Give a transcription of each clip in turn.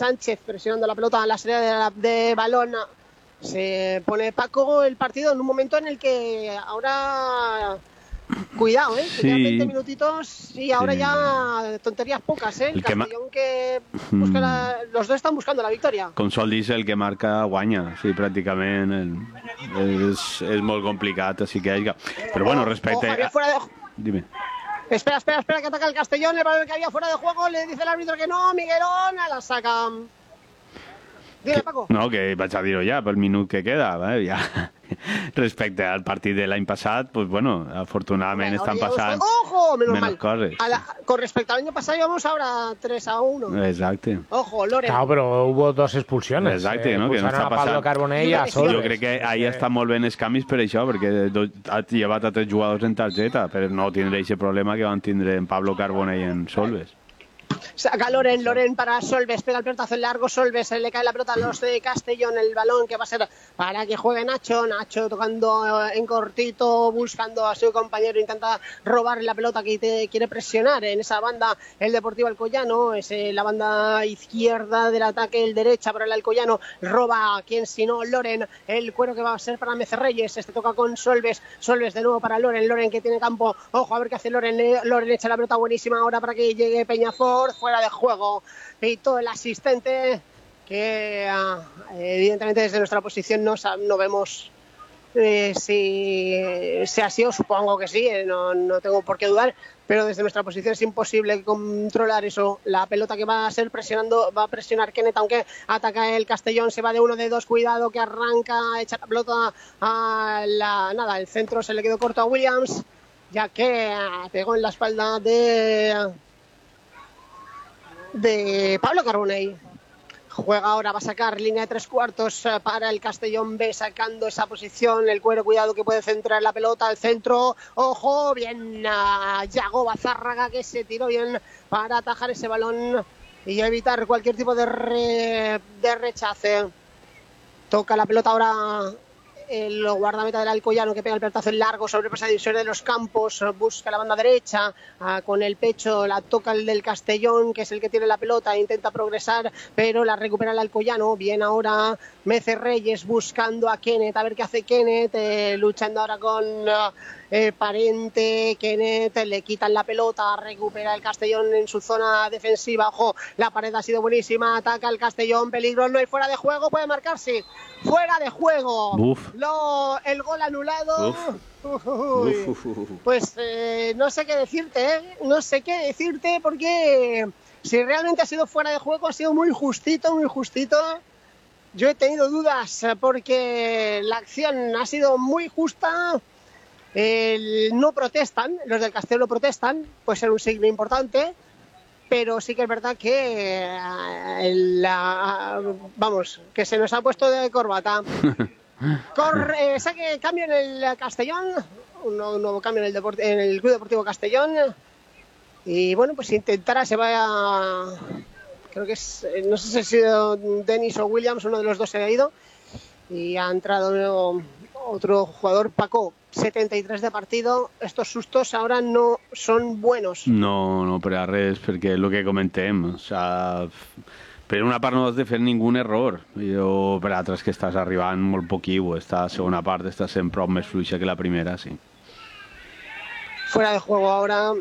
Sánchez presionando la pelota a la salida de balón. Se pone Paco el partido en un momento en el que ahora... Cuidado, que Sí. ya 20 minutitos y ahora ya tonterías pocas, El Castellón que busca los dos están buscando la victoria. Com sol dir, el que marca guanya, sí, pràcticament és molt complicat, així que... Però bueno, respecte... Dime. Espera, que ataca el Castellón, el balón que había fuera de juego, le dice el árbitro que no, Miguelón, la saca. Dime, Paco. No, que vaig a dir-ho ja, pel minut que queda, ja. Respecte al partit de l'any passat, pues bueno, afortunadament estan passant ¡Ojo! Menos menos mal. coses. Con respecto al año pasado íbamos ahora 3-1. Exacte. Ojo, Loren. Claro, pero hubo 2 expulsiones. Exacte, no? Que no està a Pablo passant. Carbonell i a Solves. Jo crec que ahir estan molt ben els canvis per això, perquè ha llevat a 3 jugadors en targeta, però no tindré aquest problema que van tindre en Pablo Carbonell i en Solves. Saca Loren para Solves, pega el pelotazo en largo, Solves, le cae la pelota a los de Castellón, el balón que va a ser para que juegue Nacho tocando en cortito, buscando a su compañero, intenta robar la pelota que quiere presionar en esa banda el Deportivo Alcoyano, es la banda izquierda del ataque, el derecha para el Alcoyano, roba quien si no, Loren, el cuero que va a ser para Mecerreyes, toca con Solves de nuevo para Loren que tiene campo, ojo a ver qué hace Loren echa la pelota buenísima ahora para que llegue Peñafort, fuera de juego, y todo el asistente que evidentemente desde nuestra posición no vemos si ha sido, supongo que sí, no tengo por qué dudar, pero desde nuestra posición es imposible controlar eso. La pelota que va a presionar Kenneth, aunque ataca el Castellón, se va de 1 de 2, cuidado que arranca, echa la pelota el centro se le quedó corto a Williams, ya que pegó en la espalda de Pablo Carbonell. Juega ahora, va a sacar línea de 3/4 para el Castellón B, sacando esa posición, el cuero, cuidado que puede centrar la pelota al centro, ojo, bien Yago Bazárraga que se tiró bien para atajar ese balón y evitar cualquier tipo de rechace. Toca la pelota ahora el guardameta del Alcoyano que pega el pelotazo en largo, sobrepasa división de los campos, busca la banda derecha, con el pecho la toca el del Castellón, que es el que tiene la pelota, intenta progresar, pero la recupera el Alcoyano. Bien ahora Mecerreyes buscando a Kenneth, a ver qué hace Kenneth, luchando ahora con Parente, Kenneth, le quitan la pelota, recupera el Castellón en su zona defensiva, ojo, la pared ha sido buenísima, ataca el Castellón, peligro, no hay fuera de juego, puede marcarse, fuera de juego. El gol anulado. Pues no sé qué decirte, porque si realmente ha sido fuera de juego, ha sido muy justito. Yo he tenido dudas porque la acción ha sido muy justa. No protestan, los del Castellón no protestan, puede ser un signo importante, pero sí que es verdad que que se nos ha puesto de corbata. Saque cambio en el Castellón, un nuevo cambio en el Club Deportivo Castellón, y bueno, pues intentará, se vaya, creo que es, no sé si ha sido Dennis o Williams, uno de los dos se ha ido, y ha entrado otro jugador, Paco. 73 de partido, estos sustos ahora no son buenos. No, per a res, perquè és el que comentem, o sea, per una part no has de fer ningú error, però per altres que estàs arribant molt poquiu, esta segona part està sent prou més fluixa que la primera, sí. Fuera de juego ahora.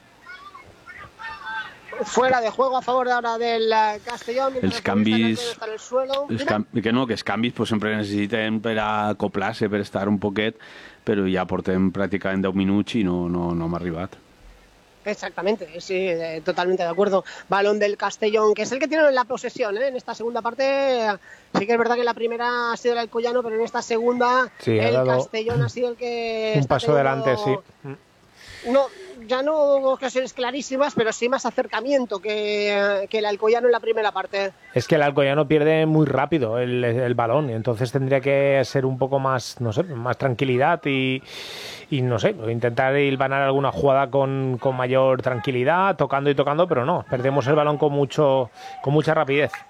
Fuera de juego a favor ahora del Castellón. Els canvis els canvis pues, sempre necessiten per acoplar-se, per estar un poquet, però ja portem pràcticament 10 minuts i no hem arribat. Exactamente, sí, totalmente de acuerdo. Balón del Castellón, que es el que tiene la posesión, en esta segunda parte. Sí que es verdad que la primera ha sido el Alcoyano, pero en esta segunda sí, el Castellón ha sido el que un paso adelante, sí. No, ya no ocasiones clarísimas, pero sí más acercamiento que el Alcoyano en la primera parte. Es que el Alcoyano pierde muy rápido el balón, y entonces tendría que ser un poco más, no sé, más tranquilidad y no sé, intentar hilvanar alguna jugada con mayor tranquilidad, tocando, pero no, perdemos el balón con mucha rapidez.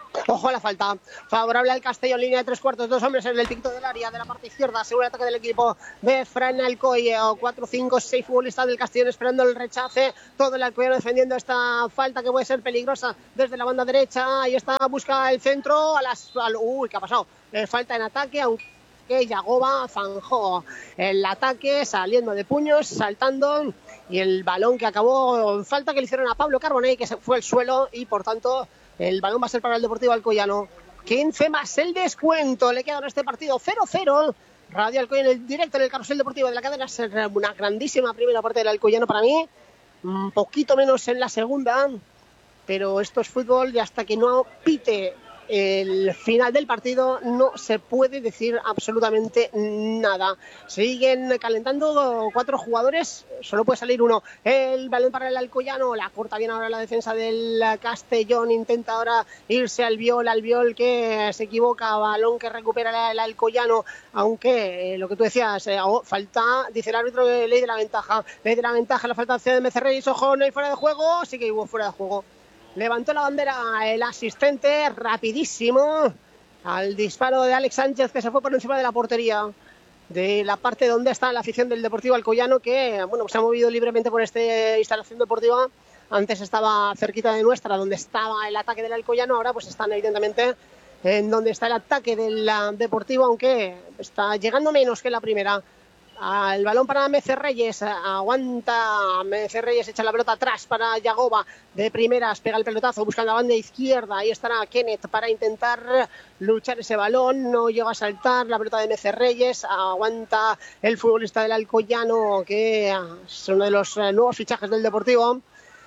Ojo a la falta. Favorable al Castellón, línea de 3/4, 2 hombres en el picto del área de la parte izquierda. Seguro el ataque del equipo de Fran Alcoy. 4, 5, 6 futbolistas del Castellón esperando el rechace. Todo el Alcoyano defendiendo esta falta que puede ser peligrosa desde la banda derecha. Ahí está, busca el centro. Uy, ¿qué ha pasado? Falta en ataque, aunque Yagoba zanjó el ataque, saliendo de puños, saltando. Y el balón que acabó en falta que le hicieron a Pablo Carbonell, que se fue al suelo y por tanto el balón va a ser para el Deportivo Alcoyano. 15 más el descuento. Le queda en este partido 0-0. Radio Alcoyano en el directo en el carrusel deportivo de la cadena. Es una grandísima primera parte del Alcoyano para mí. Un poquito menos en la segunda. Pero esto es fútbol y hasta que no pite el final del partido no se puede decir absolutamente nada. Siguen calentando 4 jugadores, solo puede salir uno. El balón para el Alcoyano, la corta bien ahora la defensa del Castellón, intenta ahora irse al Viol que se equivoca, balón que recupera el Alcoyano, aunque lo que tú decías, falta, dice el árbitro, ley de la ventaja, la falta de Mecerreyes, ojo, no hay fuera de juego, sí que hubo fuera de juego. Levantó la bandera el asistente, rapidísimo, al disparo de Alex Sánchez, que se fue por encima de la portería, de la parte donde está la afición del Deportivo Alcoyano, que se ha movido libremente por esta instalación deportiva. Antes estaba cerquita de nuestra, donde estaba el ataque del Alcoyano, ahora pues están evidentemente en donde está el ataque del Deportivo, aunque está llegando menos que la primera. El balón para Mecerreyes, aguanta Mecerreyes, echa la pelota atrás para Yagoba, de primeras pega el pelotazo, busca la banda izquierda, ahí estará Kenneth para intentar luchar ese balón, no llega a saltar la pelota de Mecerreyes, aguanta el futbolista del Alcoyano, que es uno de los nuevos fichajes del Deportivo.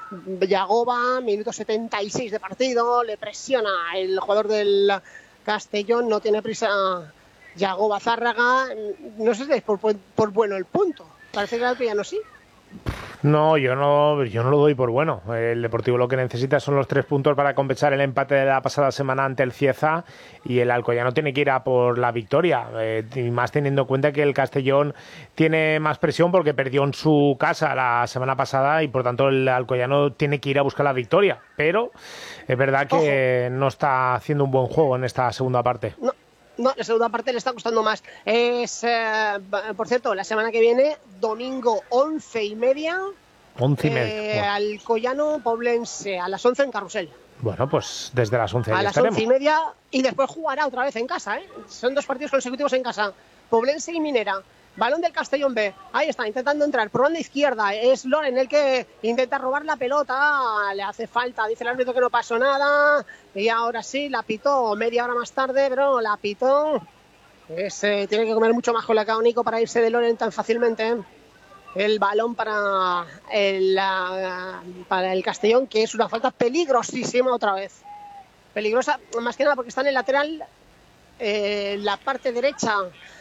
Yagoba, minuto 76 de partido, le presiona el jugador del Castellón, no tiene prisa Yagoba Zárraga, no sé si es por bueno el punto. Parece que el Alcoyano sí. No, yo no lo doy por bueno. El Deportivo lo que necesita son los 3 puntos para compensar el empate de la pasada semana ante el Cieza, y el Alcoyano tiene que ir a por la victoria, y más teniendo en cuenta que el Castellón tiene más presión porque perdió en su casa la semana pasada y por tanto el Alcoyano tiene que ir a buscar la victoria, pero es verdad que no está haciendo un buen juego en esta segunda parte. No, la segunda parte le está costando más. Por cierto, la semana que viene, domingo 11:30. 11:30. Alcoyano Poblense, a las 11 en Carrusel. Bueno, pues desde las 11 a las estaremos. 11:30 y después jugará otra vez en casa, ¿eh? Son 2 partidos consecutivos en casa. Poblense y Minera. Balón del Castellón B. Ahí está, intentando entrar por banda izquierda. Es Loren el que intenta robar la pelota. Le hace falta, dice el árbitro que no pasó nada. Y ahora sí, la pitó media hora más tarde, pero la pitó. Tiene que comer mucho más colacao Nico para irse de Loren tan fácilmente. El balón para el Castellón, que es una falta peligrosísima otra vez. Peligrosa, más que nada porque está en el lateral, la parte derecha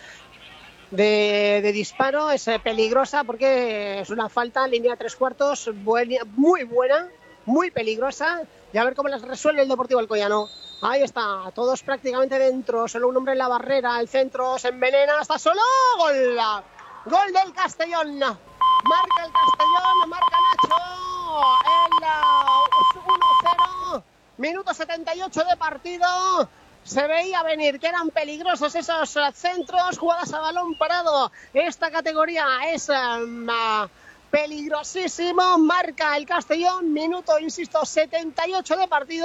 de disparo. Es peligrosa porque es una falta, línea de 3/4, muy buena, muy peligrosa, y a ver cómo las resuelve el Deportivo Alcoyano. Ahí está, todos prácticamente dentro, solo un hombre en la barrera, el centro se envenena, está solo, gol del Castellón, marca el Castellón, marca Nacho, el 1-0, minuto 78 de partido. Se veía venir que eran peligrosos esos centros, jugadas a balón parado. Esta categoría es peligrosísimo. Marca el Castellón, minuto, insisto, 78 de partido.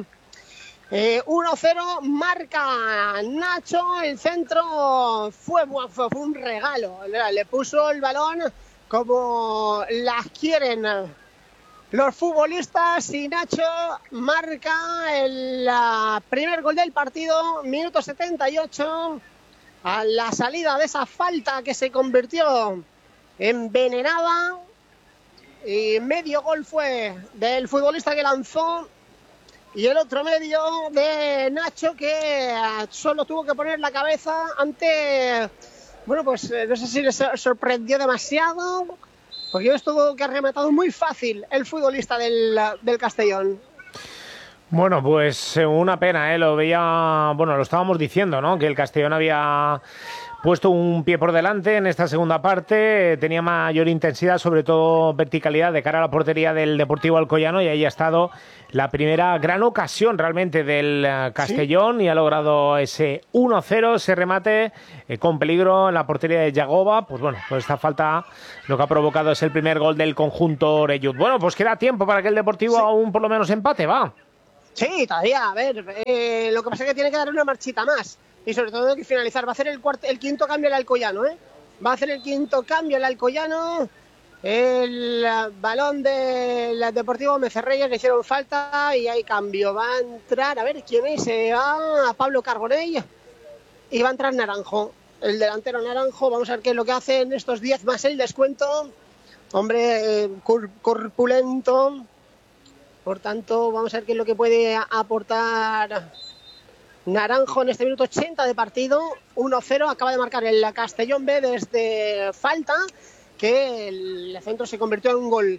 1-0, marca Nacho. El centro fue un regalo. Le puso el balón como las quieren los futbolistas, y Nacho marca el primer gol del partido, minuto 78, a la salida de esa falta que se convirtió envenenada, y medio gol fue del futbolista que lanzó y el otro medio de Nacho, que solo tuvo que poner la cabeza ante, bueno, pues no sé si le sorprendió demasiado, porque yo estuvo que ha rematado muy fácil el futbolista del Castellón. Bueno, pues una pena, lo veía, bueno, lo estábamos diciendo, ¿no? Que el Castellón había puesto un pie por delante en esta segunda parte, tenía mayor intensidad, sobre todo verticalidad de cara a la portería del Deportivo Alcoyano, y ahí ha estado la primera gran ocasión realmente del Castellón, ¿sí? Y ha logrado ese 1-0, ese remate con peligro en la portería de Yagoba. Pues bueno, pues esta falta lo que ha provocado es el primer gol del conjunto Oreyud. Bueno, pues queda tiempo para que el Deportivo aún por lo menos empate, va. Sí, todavía, a ver, lo que pasa es que tiene que dar una marchita más. Y sobre todo hay que finalizar. Va a hacer el quinto cambio el Alcoyano, ¿eh? Va a hacer el quinto cambio el Alcoyano. El balón del Deportivo Mecerreyes, le hicieron falta y hay cambio. Va a entrar, a ver quién es. Va a Pablo Carbonell y va a entrar Naranjo. El delantero Naranjo, vamos a ver qué es lo que hace en estos 10 más el descuento. Hombre, corpulento. Por tanto, vamos a ver qué es lo que puede aportar Naranjo en este minuto 80 de partido. 1-0, acaba de marcar el Castellón B desde falta, que el centro se convirtió en un gol.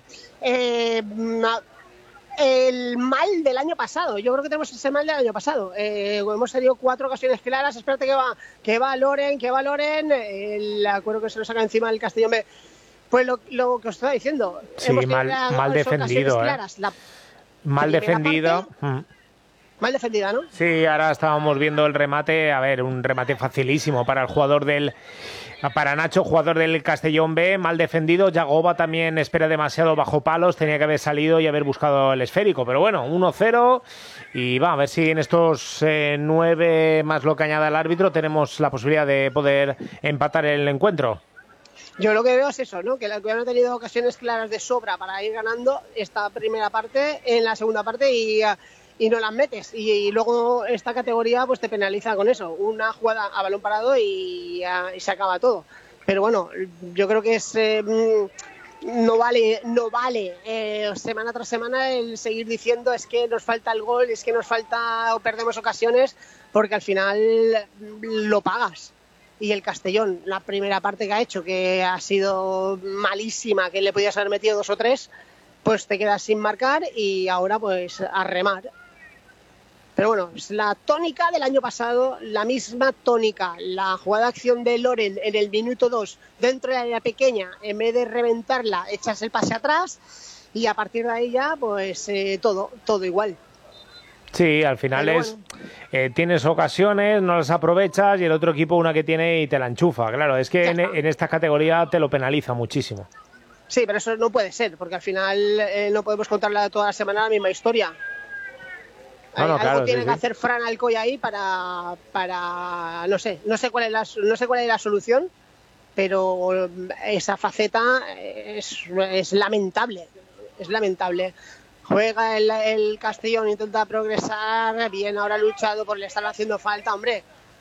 El mal del año pasado, yo creo que tenemos ese mal del año pasado. Hemos tenido 4 ocasiones claras. Espérate que va Loren, el acuerdo que se lo saca encima el Castellón B. Pues lo que os estaba diciendo. Sí, mal defendido, claras, mal defendido. Mal defendida, ¿no? Sí, ahora estábamos viendo el remate. A ver, un remate facilísimo para el jugador para Nacho, jugador del Castellón B. Mal defendido. Yagoba también espera demasiado bajo palos. Tenía que haber salido y haber buscado el esférico. Pero bueno, 1-0. Y va a ver si en estos 9 más lo que añada el árbitro tenemos la posibilidad de poder empatar el encuentro. Yo lo que veo es eso, ¿no? Que el Alcoyano ha tenido ocasiones claras de sobra para ir ganando esta primera parte, en la segunda parte y no las metes. Y luego esta categoría pues te penaliza con eso. Una jugada a balón parado y se acaba todo. Pero bueno, yo creo que es no vale semana tras semana el seguir diciendo es que nos falta el gol, es que nos falta o perdemos ocasiones, porque al final lo pagas. Y el Castellón, la primera parte que ha hecho, que ha sido malísima, que le podías haber metido 2 o 3, pues te quedas sin marcar y ahora pues a remar. Pero bueno, es la tónica del año pasado, la misma tónica. La jugada de acción de Loren en el minuto 2 dentro de la área pequeña, en vez de reventarla, echas el pase atrás y a partir de ahí ya pues todo igual. Sí, al final tienes ocasiones, no las aprovechas y el otro equipo una que tiene y te la enchufa. Claro, es que en esta categoría te lo penaliza muchísimo. Sí, pero eso no puede ser, porque al final no podemos contarla toda la semana la misma historia. Algo tiene que hacer Fran Alcoy ahí para no sé cuál es la solución, pero esa faceta es lamentable, Juega el Castellón, intenta progresar, bien, ahora ha luchado por le estar haciendo falta, hombre.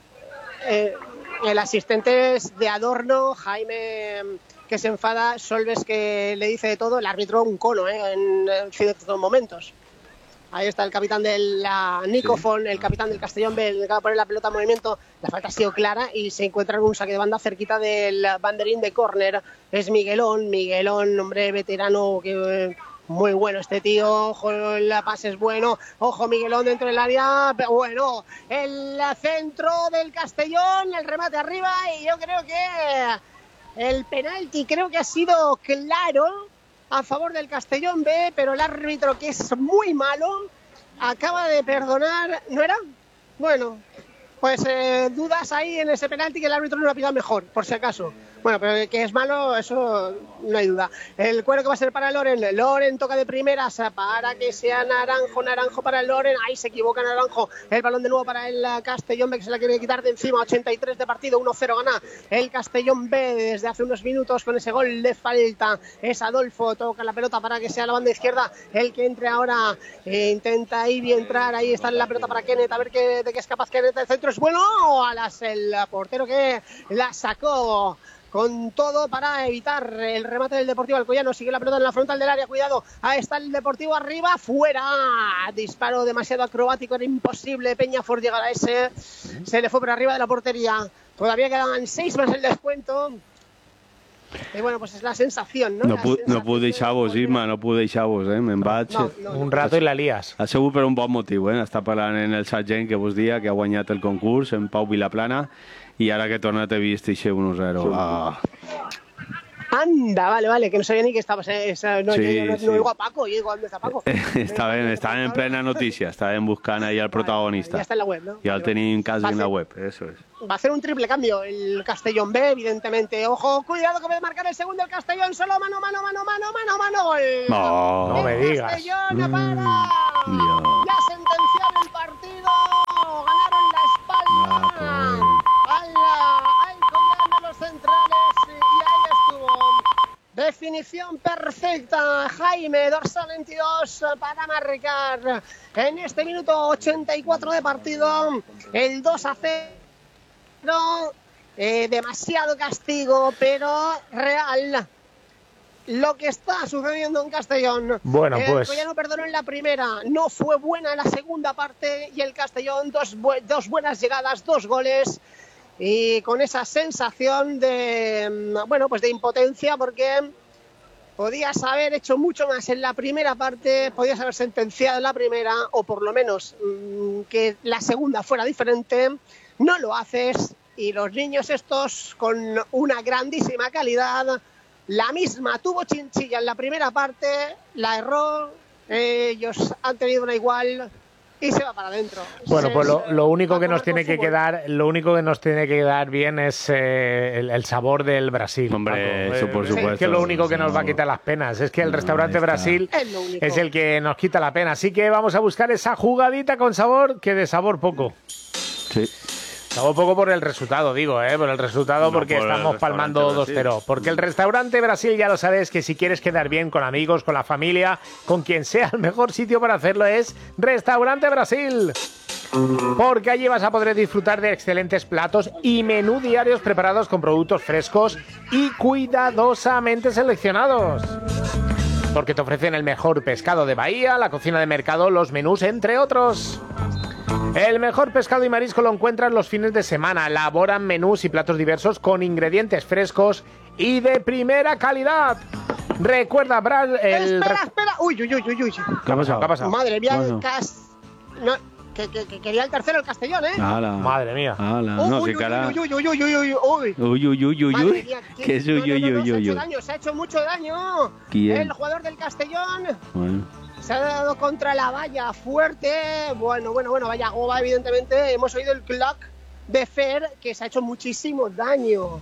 El asistente es de adorno, Jaime que se enfada, Solves que le dice de todo, el árbitro un cono en ciertos momentos. Ahí está el capitán de la Nicofon, el capitán del Castellón B, que va a poner la pelota en movimiento. La falta ha sido clara y se encuentra en un saque de banda cerquita del banderín de córner. Es Miguelón, hombre veterano que... Muy bueno este tío, ojo, el pase es bueno, ojo Miguelón dentro del área, pero bueno, el centro del Castellón, el remate arriba y yo creo que el penalti creo que ha sido claro a favor del Castellón B, pero el árbitro, que es muy malo, acaba de perdonar, ¿no era? Bueno, pues dudas ahí en ese penalti que el árbitro no lo ha pitado mejor, por si acaso. Bueno, pero que es malo, eso no hay duda. El cuero que va a ser para Loren toca de primeras para que sea Naranjo para Loren. Ahí se equivoca Naranjo. El balón de nuevo para el Castellón B, que se la quiere quitar de encima. 83 de partido, 1-0 gana el Castellón B desde hace unos minutos con ese gol de falta. Es Adolfo, toca la pelota para que sea la banda izquierda el que entre ahora. Intenta ir y entrar. Ahí está la pelota para Kenneth, a ver de qué es capaz Kenneth. El centro es bueno. El portero que la sacó con todo para evitar el remate del Deportivo Alcoyano. Sigue la pelota en la frontal del área, cuidado, ahí está el Deportivo arriba, fuera, disparo demasiado acrobático, era imposible Peñafort llegar a ese, se le fue por arriba de la portería. Todavía quedaban 6 más el descuento. Y bueno, pues es la sensación, ¿no? No puc deixar-vos, Isma, no puc deixar-vos, me'n vaig. Un rato i la lies. Ha sigut per un bon motiu, Està parlant en el Sargent que vos dia que ha guanyat el concurs, en Pau Vilaplana, i ara que he tornat he vist ixe 1-0. Anda, vale, que no sabía ni que estabas. No digo a Paco, yo digo, ¿dónde está Paco? Estaven en plena notícia, estaven buscant ahí al protagonista. Ya está en la web, ¿no? Ja el tenim quasi en la web, eso es. Va a hacer un triple cambio el Castellón B, evidentemente. Ojo, cuidado que puede marcar el segundo el Castellón, solo mano, gol. No me digas. Castellón para. Ya sentenciaron el partido, ganaron la espalda al Collano los centrales y ahí estuvo. Definición perfecta, Jaime, dorsal 22 para marcar en este minuto 84 de partido el 2-0. Demasiado castigo, pero real lo que está sucediendo en Castellón. Bueno, pues el Collano perdonó en la primera, no fue buena en la segunda parte y el Castellón dos buenas llegadas, 2 goles. Y con esa sensación de, pues de impotencia, porque podías haber hecho mucho más en la primera parte, podías haber sentenciado en la primera, o por lo menos que la segunda fuera diferente. No lo haces, y los niños estos con una grandísima calidad, la misma tuvo Chinchilla en la primera parte, la erró, ellos han tenido una igual. Y se va para adentro. Bueno, pues lo único que nos tiene que quedar bien es el sabor del Brasil. Hombre, Paco. eso por supuesto. Es que lo único que nos va a quitar las penas es que el restaurante Brasil es el que nos quita la pena. Así que vamos a buscar esa jugadita con sabor, que de sabor poco. Sí. Sabor poco por el resultado, digo, por el resultado, porque estamos palmando 2-0. Porque el restaurante Brasil, ya lo sabes, que si quieres quedar bien con amigos, con la familia, con quien sea, el mejor sitio para hacerlo es Restaurante Brasil. Porque allí vas a poder disfrutar de excelentes platos y menú diarios preparados con productos frescos y cuidadosamente seleccionados. Porque te ofrecen el mejor pescado de Bahía, la cocina de mercado, los menús, entre otros. El mejor pescado y marisco lo encuentras los fines de semana. Elaboran menús y platos diversos con ingredientes frescos y de primera calidad. Recuerda, Espera. Uy. ¿Qué ha pasado? Madre mía, que quería el tercero el Castellón, Madre mía. No, qué cara. Uy. ¿Qué es uy? Se ha hecho mucho daño. ¿Quién? El jugador del Castellón. Bueno. Se ha dado contra la valla fuerte. Bueno, vaya goba, evidentemente. Hemos oído el clac de Fer, que se ha hecho muchísimo daño.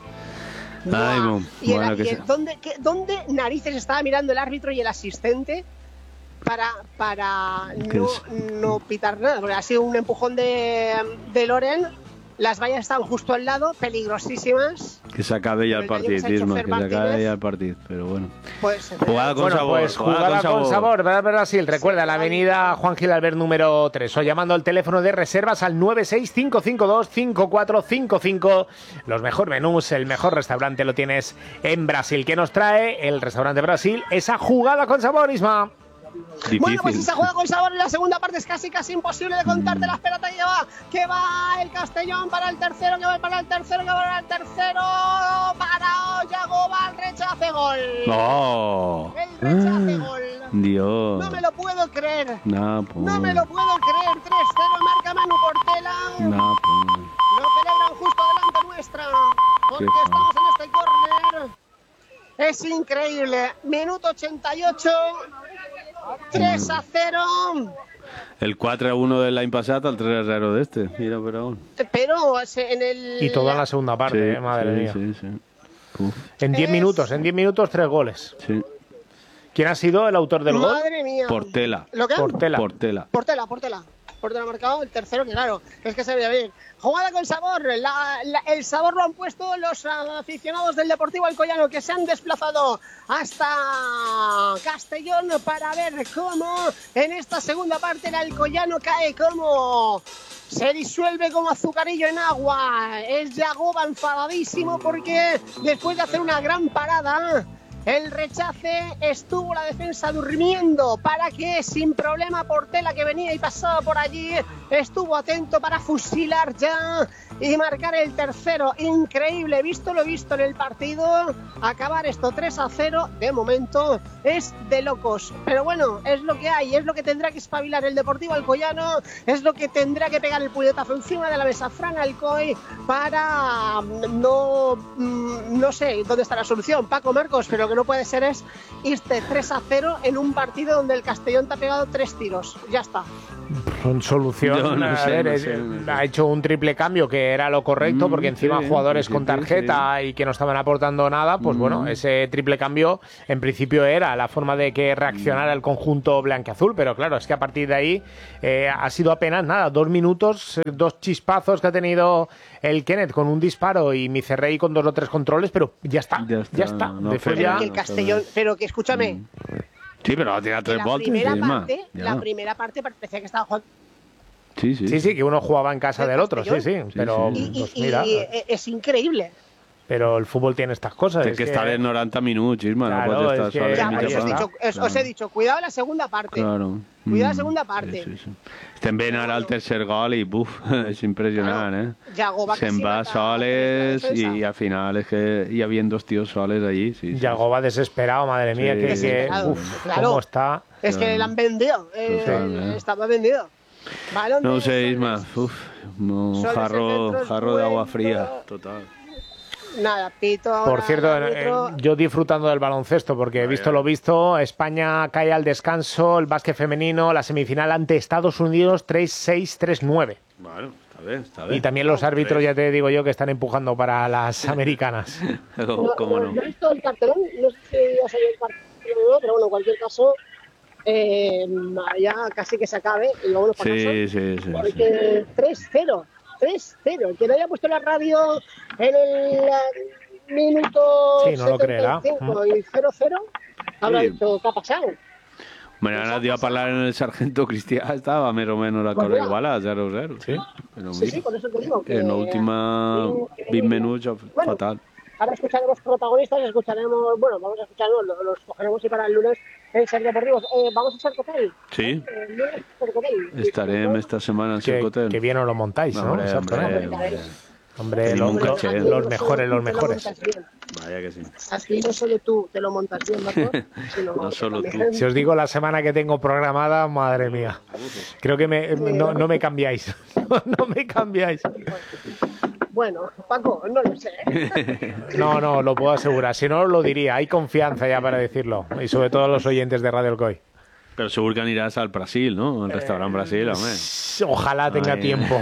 ¿Dónde narices estaba mirando el árbitro y el asistente para no pitar nada? Porque ha sido un empujón de Loren. Las vallas están justo al lado, peligrosísimas. Que se acabe ya el partido, Isma, que se acabe ya el partido, pero bueno. Pues, jugada con sabor. Pues jugada con sabor, ¿verdad, Brasil? Recuerda, la avenida Juan Gil Albert número 3, o llamando al teléfono de reservas al 965525455. Los mejores menús, el mejor restaurante lo tienes en Brasil. ¿Qué nos trae el restaurante Brasil? Esa jugada con sabor, Isma. Difícil. Bueno, pues esa juega con sabor en la segunda parte es casi imposible de contarte las pelotas que va el Castellón para el tercero, para Oyago, va el rechace gol. ¡Oh! El rechace gol. Dios. No me lo puedo creer. No me lo puedo creer. 3-0 marca Manu Portela. Lo celebran justo delante nuestra, porque estamos en este córner. Es increíble. Minuto 88. 3-0. El 4-1 del l'any passat, el 3-0 d'este. Mira, pero en el... Y todo en la segunda parte, madre mía. Sí. En 10 minutos, 3 goles. Sí. ¿Quién ha sido el autor del gol? Madre mía. Portela. ¿Lo qué? Portela ha marcado el tercero, que claro, es que se veía bien. Jugada con sabor. El sabor lo han puesto los aficionados del Deportivo Alcoyano, que se han desplazado hasta Castellón para ver cómo en esta segunda parte el Alcoyano cae, como se disuelve como azucarillo en agua. Es Yagoba enfadadísimo porque después de hacer una gran parada el rechace, estuvo la defensa durmiendo para que sin problema Portela, que venía y pasaba por allí, estuvo atento para fusilar ya y marcar el tercero. Increíble, visto lo visto en el partido, acabar esto 3-0 de momento es de locos, pero bueno, es lo que hay, es lo que tendrá que espabilar el Deportivo Alcoyano, es lo que tendrá que pegar el puñetazo encima de la mesa Fran Alcoy para no sé dónde está la solución, Paco Marcos, pero lo que no puede ser es irte 3-0 en un partido donde el Castellón te ha pegado 3 tiros, ya está. Solución, ha hecho un triple cambio que era lo correcto, porque encima jugadores con tarjeta y que no estaban aportando nada, pues bueno, ese triple cambio en principio era la forma de que reaccionara el conjunto blanquiazul, pero claro, es que a partir de ahí ha sido apenas nada, 2 minutos, 2 chispazos que ha tenido el Kenneth con un disparo y Micerrey con 2 o 3 controles, pero ya está. No, pero que el Castellón, pero que escúchame. Sí, pero ha tirado 3 voltes. La primera parte parecía que estaba jugando. Sí, que uno jugaba en casa del otro, pero pues mira, es increíble. Pero el fútbol tiene estas cosas. Tienes que estar en 90 minutos, Isma, claro, no puedes estar os he dicho, cuidado la segunda parte. Claro. Cuidado la segunda parte. Estem ben ara al tercer gol i buf, és impressionant, Yagoba se'n va soles y al final es que hi havia 2 tíos soles allí. Yagoba desesperado, madre mía, claro. ¿Cómo está? Es que le han vendido, estaba vendido. No sé, Isma, jarro de agua fría, total. Nada, pito. Por cierto, yo disfrutando del baloncesto, porque he visto lo visto. España cae al descanso, el básquet femenino, la semifinal ante Estados Unidos 3-6, 3-9. Bueno, está bien. Y también los árbitros, ya te digo yo, que están empujando para las americanas. ¿Cómo no? No he visto el cartelón, no sé si ya salió el cartelón, pero bueno, en cualquier caso, ya casi que se acabe y vámonos para casa. Sí. Porque 3-0. 3-0. El que no haya puesto la radio en el minuto 75 y 0-0 habrá dicho ¿qué ha pasado? Bueno, ara t'hi va parlar en el sargento Cristià, estava més o menys la cosa igual a 0-0. Sí, por eso te digo que en la última 20 minutos fatal. Ahora escucharemos protagonistas, vamos a escucharlos, los cogeremos y para el lunes en Ser Deportivos. ¿Vamos a Ser Cotel? Sí. Estarem esta semana en Ser Cotel. Que bien os lo montáis, ¿no? Hombre, los mejores. Vaya que sí. Así no solo tú te lo montas bien, Marcos, sino no solo tú. Si os digo la semana que tengo programada, madre mía. Creo que no me cambiáis. No me cambiáis. Bueno, Paco, no lo sé. No, lo puedo asegurar. Si no, lo diría. Hay confianza ya para decirlo. Y sobre todo los oyentes de Radio Alcoy. Pero seguro que aniràs al Brasil, ¿no? Al restaurant Brasil, hombre. Ojalá tenga tiempo.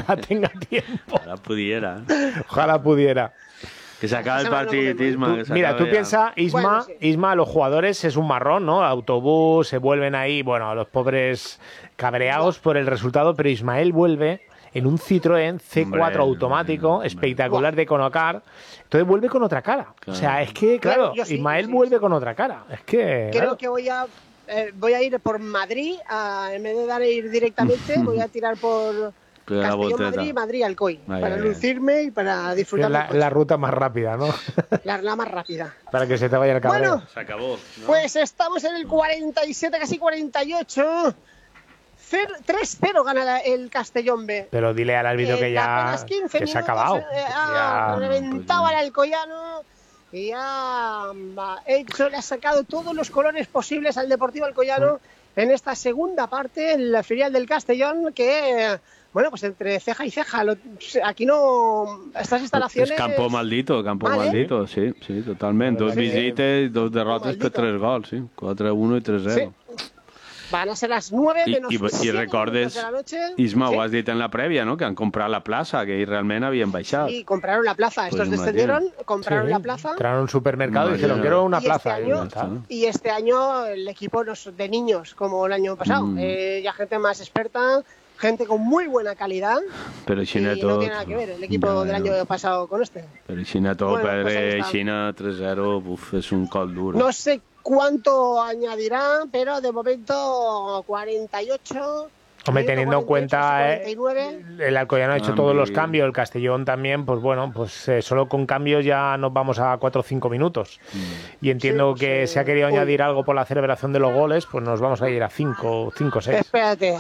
Ojalá pudiera. Que se acabe el partitismo. Mira, tú piensas, Isma, los jugadores es un marrón, ¿no? Autobús, se vuelven ahí, bueno, los pobres cabreados por el resultado, pero Ismael vuelve en un Citroën C4 automático, espectacular de Econocar. Entonces vuelve con otra cara. Claro. O sea, es que, claro, Ismael vuelve con otra cara. Es que... Creo que voy a ir por Madrid, en vez de ir directamente, voy a tirar por Castellón, Madrid, Alcoy, para lucirme y para disfrutar. La ruta más rápida, ¿no? La más rápida. Para que se te vaya el cabreo. Bueno, se acabó, ¿no? Pues estamos en el 47, casi 48. 3-0 gana el Castellón B. Pero dile al árbitro que ya que se ha acabado. Reventado al Alcoyano y le ha sacado todos los colores posibles al Deportivo Alcoyano en esta segunda parte, en la filial del Castellón, que, bueno, pues entre ceja y ceja. Aquí no... Estas instalaciones... Es campo maldito, sí, totalmente. 2 visites, 2 derrotes per 3 gols, sí. 4-1 y 3-0. Sí. Van a ser las 9 menos 7 recordes, de la noche. Isma, ho has dit en la prèvia, no? Que han comprat la plaça, que realment havien baixat. Sí, compraron la plaza. Estos descendieron, compraron la plaza. Entraron a un supermercado y dijeron, quiero una plaza. Y este año el equipo no es de niños, como el año pasado. Ya gente más experta, gente con muy buena calidad. Pero Xina no tiene nada que ver el equipo del año pasado con este. Pero Xina perdre Xina 3-0, es un col duro. No sé cuánto añadirá, pero de momento 48 Hombre, teniendo en cuenta el Alcoyano ha hecho todos los cambios, el Castellón también, pues bueno, pues solo con cambios ya nos vamos a 4 o 5 minutos. Y entiendo que se ha querido añadir algo por la celebración de los goles, pues nos vamos a ir a 5 o 6. Espérate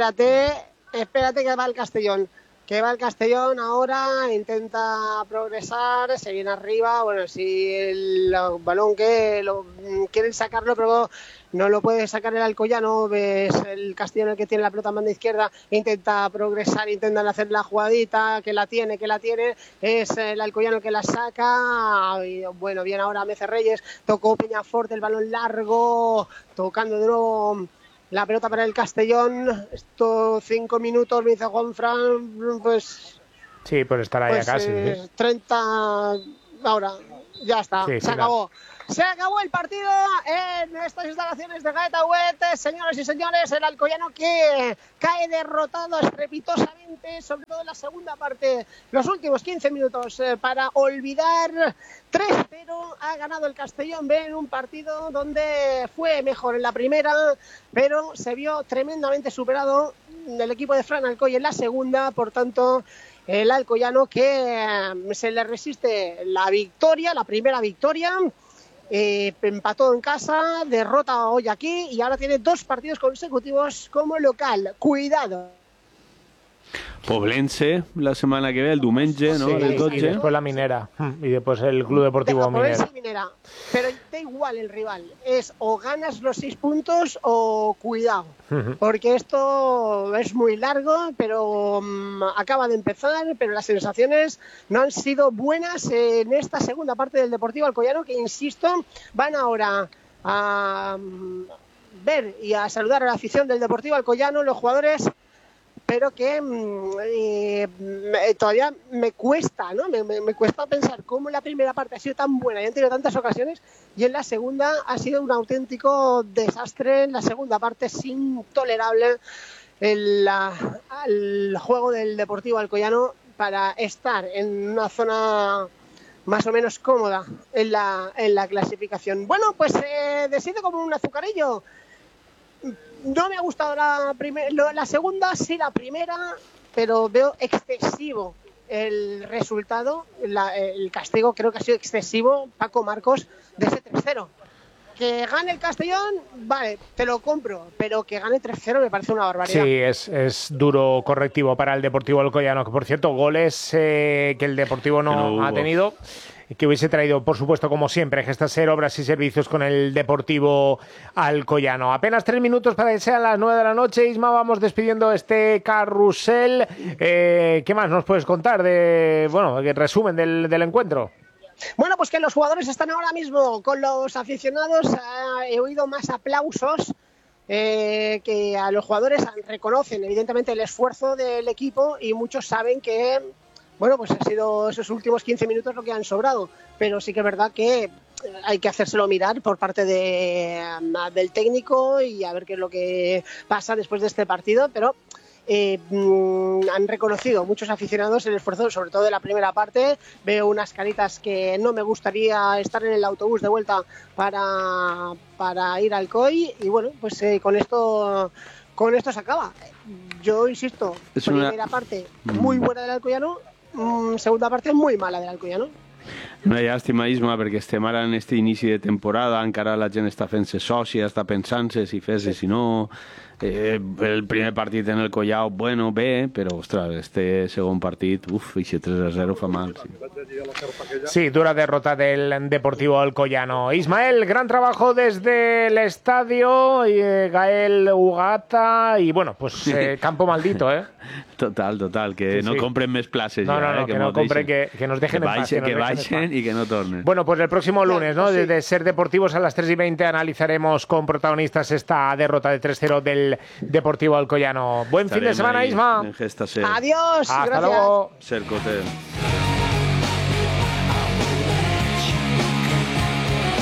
que va el Castellón. Que va el Castellón ahora, intenta progresar, se viene arriba. Bueno, si el balón que lo quieren sacarlo, pero no lo puede sacar el Alcoyano. Ves el Castellón, el que tiene la pelota en banda izquierda, intenta progresar, intentan hacer la jugadita, que la tiene. Es el Alcoyano que la saca. Y bueno, viene ahora Mece Reyes, tocó Peñafort, el balón largo, tocando de nuevo la pelota para el Castellón. Estos 5 minutos, me dice Juanfran, pues... Sí, por estar ahí pues, casi. 30... Ahora, ya está, se acabó. Se acabó el partido en estas instalaciones de Gaeta Wet. Señoras y señores, el Alcoyano que cae derrotado estrepitosamente, sobre todo en la segunda parte, los últimos 15 minutos para olvidar. 3-0 ha ganado el Castellón B en un partido donde fue mejor en la primera, pero se vio tremendamente superado el equipo de Fran Alcoy en la segunda. Por tanto, el Alcoyano que se le resiste la victoria, la primera victoria. Empató en casa, derrota hoy aquí y ahora tiene 2 partidos consecutivos como local. Cuidado. Poblense la semana que ve, el diumenge, ¿no? Sí, y después la Minera y después el Club Deportivo Minera. Pero da igual el rival, es o ganas los 6 puntos o cuidado, porque esto es muy largo, pero acaba de empezar, pero las sensaciones no han sido buenas en esta segunda parte del Deportivo Alcoyano, que insisto, van ahora a ver y a saludar a la afición del Deportivo Alcoyano, los jugadores, pero que todavía me cuesta, ¿no? Me cuesta pensar cómo la primera parte ha sido tan buena y han tenido tantas ocasiones, y en la segunda ha sido un auténtico desastre. En la segunda parte es intolerable el juego del Deportivo Alcoyano para estar en una zona más o menos cómoda en la clasificación. Bueno, pues decide como un azucarillo. No me ha gustado la segunda, sí la primera, pero veo excesivo el resultado. El castigo creo que ha sido excesivo, Paco Marcos, de ese 3-0. Que gane el Castellón, vale, te lo compro, pero que gane 3-0 me parece una barbaridad. Sí, es duro correctivo para el Deportivo Alcoyano, que por cierto, goles que el Deportivo no ha tenido, que hubiese traído, por supuesto, como siempre, Gestaser, Obras y Servicios con el Deportivo Alcoyano. Apenas 3 minutos para que sean las 9 de la noche. Isma, vamos despidiendo este carrusel. ¿Qué más nos puedes contar el resumen del encuentro? Bueno, pues que los jugadores están ahora mismo con los aficionados. He oído más aplausos que a los jugadores. Reconocen evidentemente el esfuerzo del equipo y muchos saben que, bueno, pues ha sido esos últimos 15 minutos lo que han sobrado, pero sí que es verdad que hay que hacérselo mirar por parte del técnico y a ver qué es lo que pasa después de este partido, pero han reconocido muchos aficionados el esfuerzo, sobre todo de la primera parte. Veo unas caritas que no me gustaría estar en el autobús de vuelta para ir al COI, y bueno, pues con esto se acaba. Yo insisto, primera parte muy buena del Alcoyano, segunda parte muy mala del Alcoyano. Una llàstima, Isma, perquè estem ara en este inici de temporada, encara la gent està fent-se sòcia, està pensant-se si fes-se, si no. El primer partit en el Collao, bueno, bé, però, ostres, este segon partit, ese 3-0 fa mal. Sí, dura derrota del Deportivo Alcoyano. Ismael, gran trabajo desde el estadio, Gael Ugata, y bueno, pues campo maldito, ¿eh? Total, que sí, no compren més places. No, que no compren, que nos dejen en paz. Que baixen y que no tornen. Bueno, pues el próximo lunes, ¿no? Desde Ser Deportivos a las 3:20 analizaremos con protagonistas esta derrota de 3-0 del Deportivo Alcoyano. Buen fin de semana, Isma. Adiós. Hasta gracias. Luego. Cercote.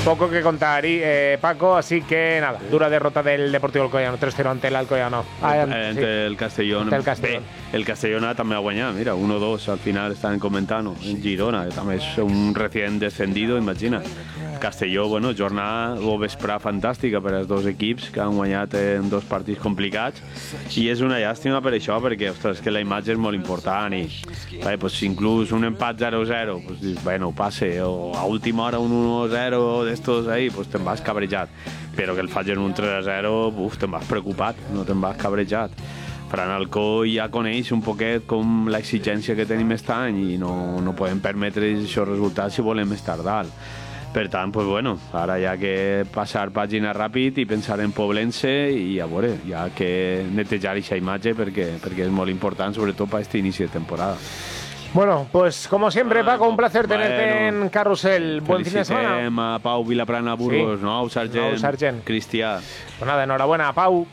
Poco que contar, Paco, así que nada, dura derrota del Deportivo Alcoyano, 3-0 ante el Alcoyano. Ante el Castellón. Ante el Castellón. El Castellón també ha guanyat, mira, 1-2 al final estaven comentant, en Girona, que també és un recient descendido, imagina. Castelló, bueno, jornada o vesprà fantàstica per als dos equips que han guanyat en dos partits complicats i és una llàstima per això, perquè, ostres, que la imatge és molt important i pues, inclús un empat 0-0, pues, bueno, passe, o a última hora un 1-0 d'estos ahí, pues te'n vas cabrejat, però que el facin un 3-0, te'n vas preocupat, no te'n vas cabrejat. Fran Alcoi ja coneix un poquet com l'exigència que tenim aquest any i no podem permetre aquests resultats si volem estar dalt. Per tant, pues bueno, ara hi ha que passar pàgina ràpid i pensar en Poblense i a veure, hi ha que netejar aquesta imatge perquè és molt important, sobretot per aquest inici de temporada. Bueno, pues como siempre, Paco, un placer tenerte en Carrusel. Buen fin de semana. Felicitem a Pau Vilaplana Burgos, sí. Nou Sargent, Cristià. Pues nada, enhorabuena, Pau.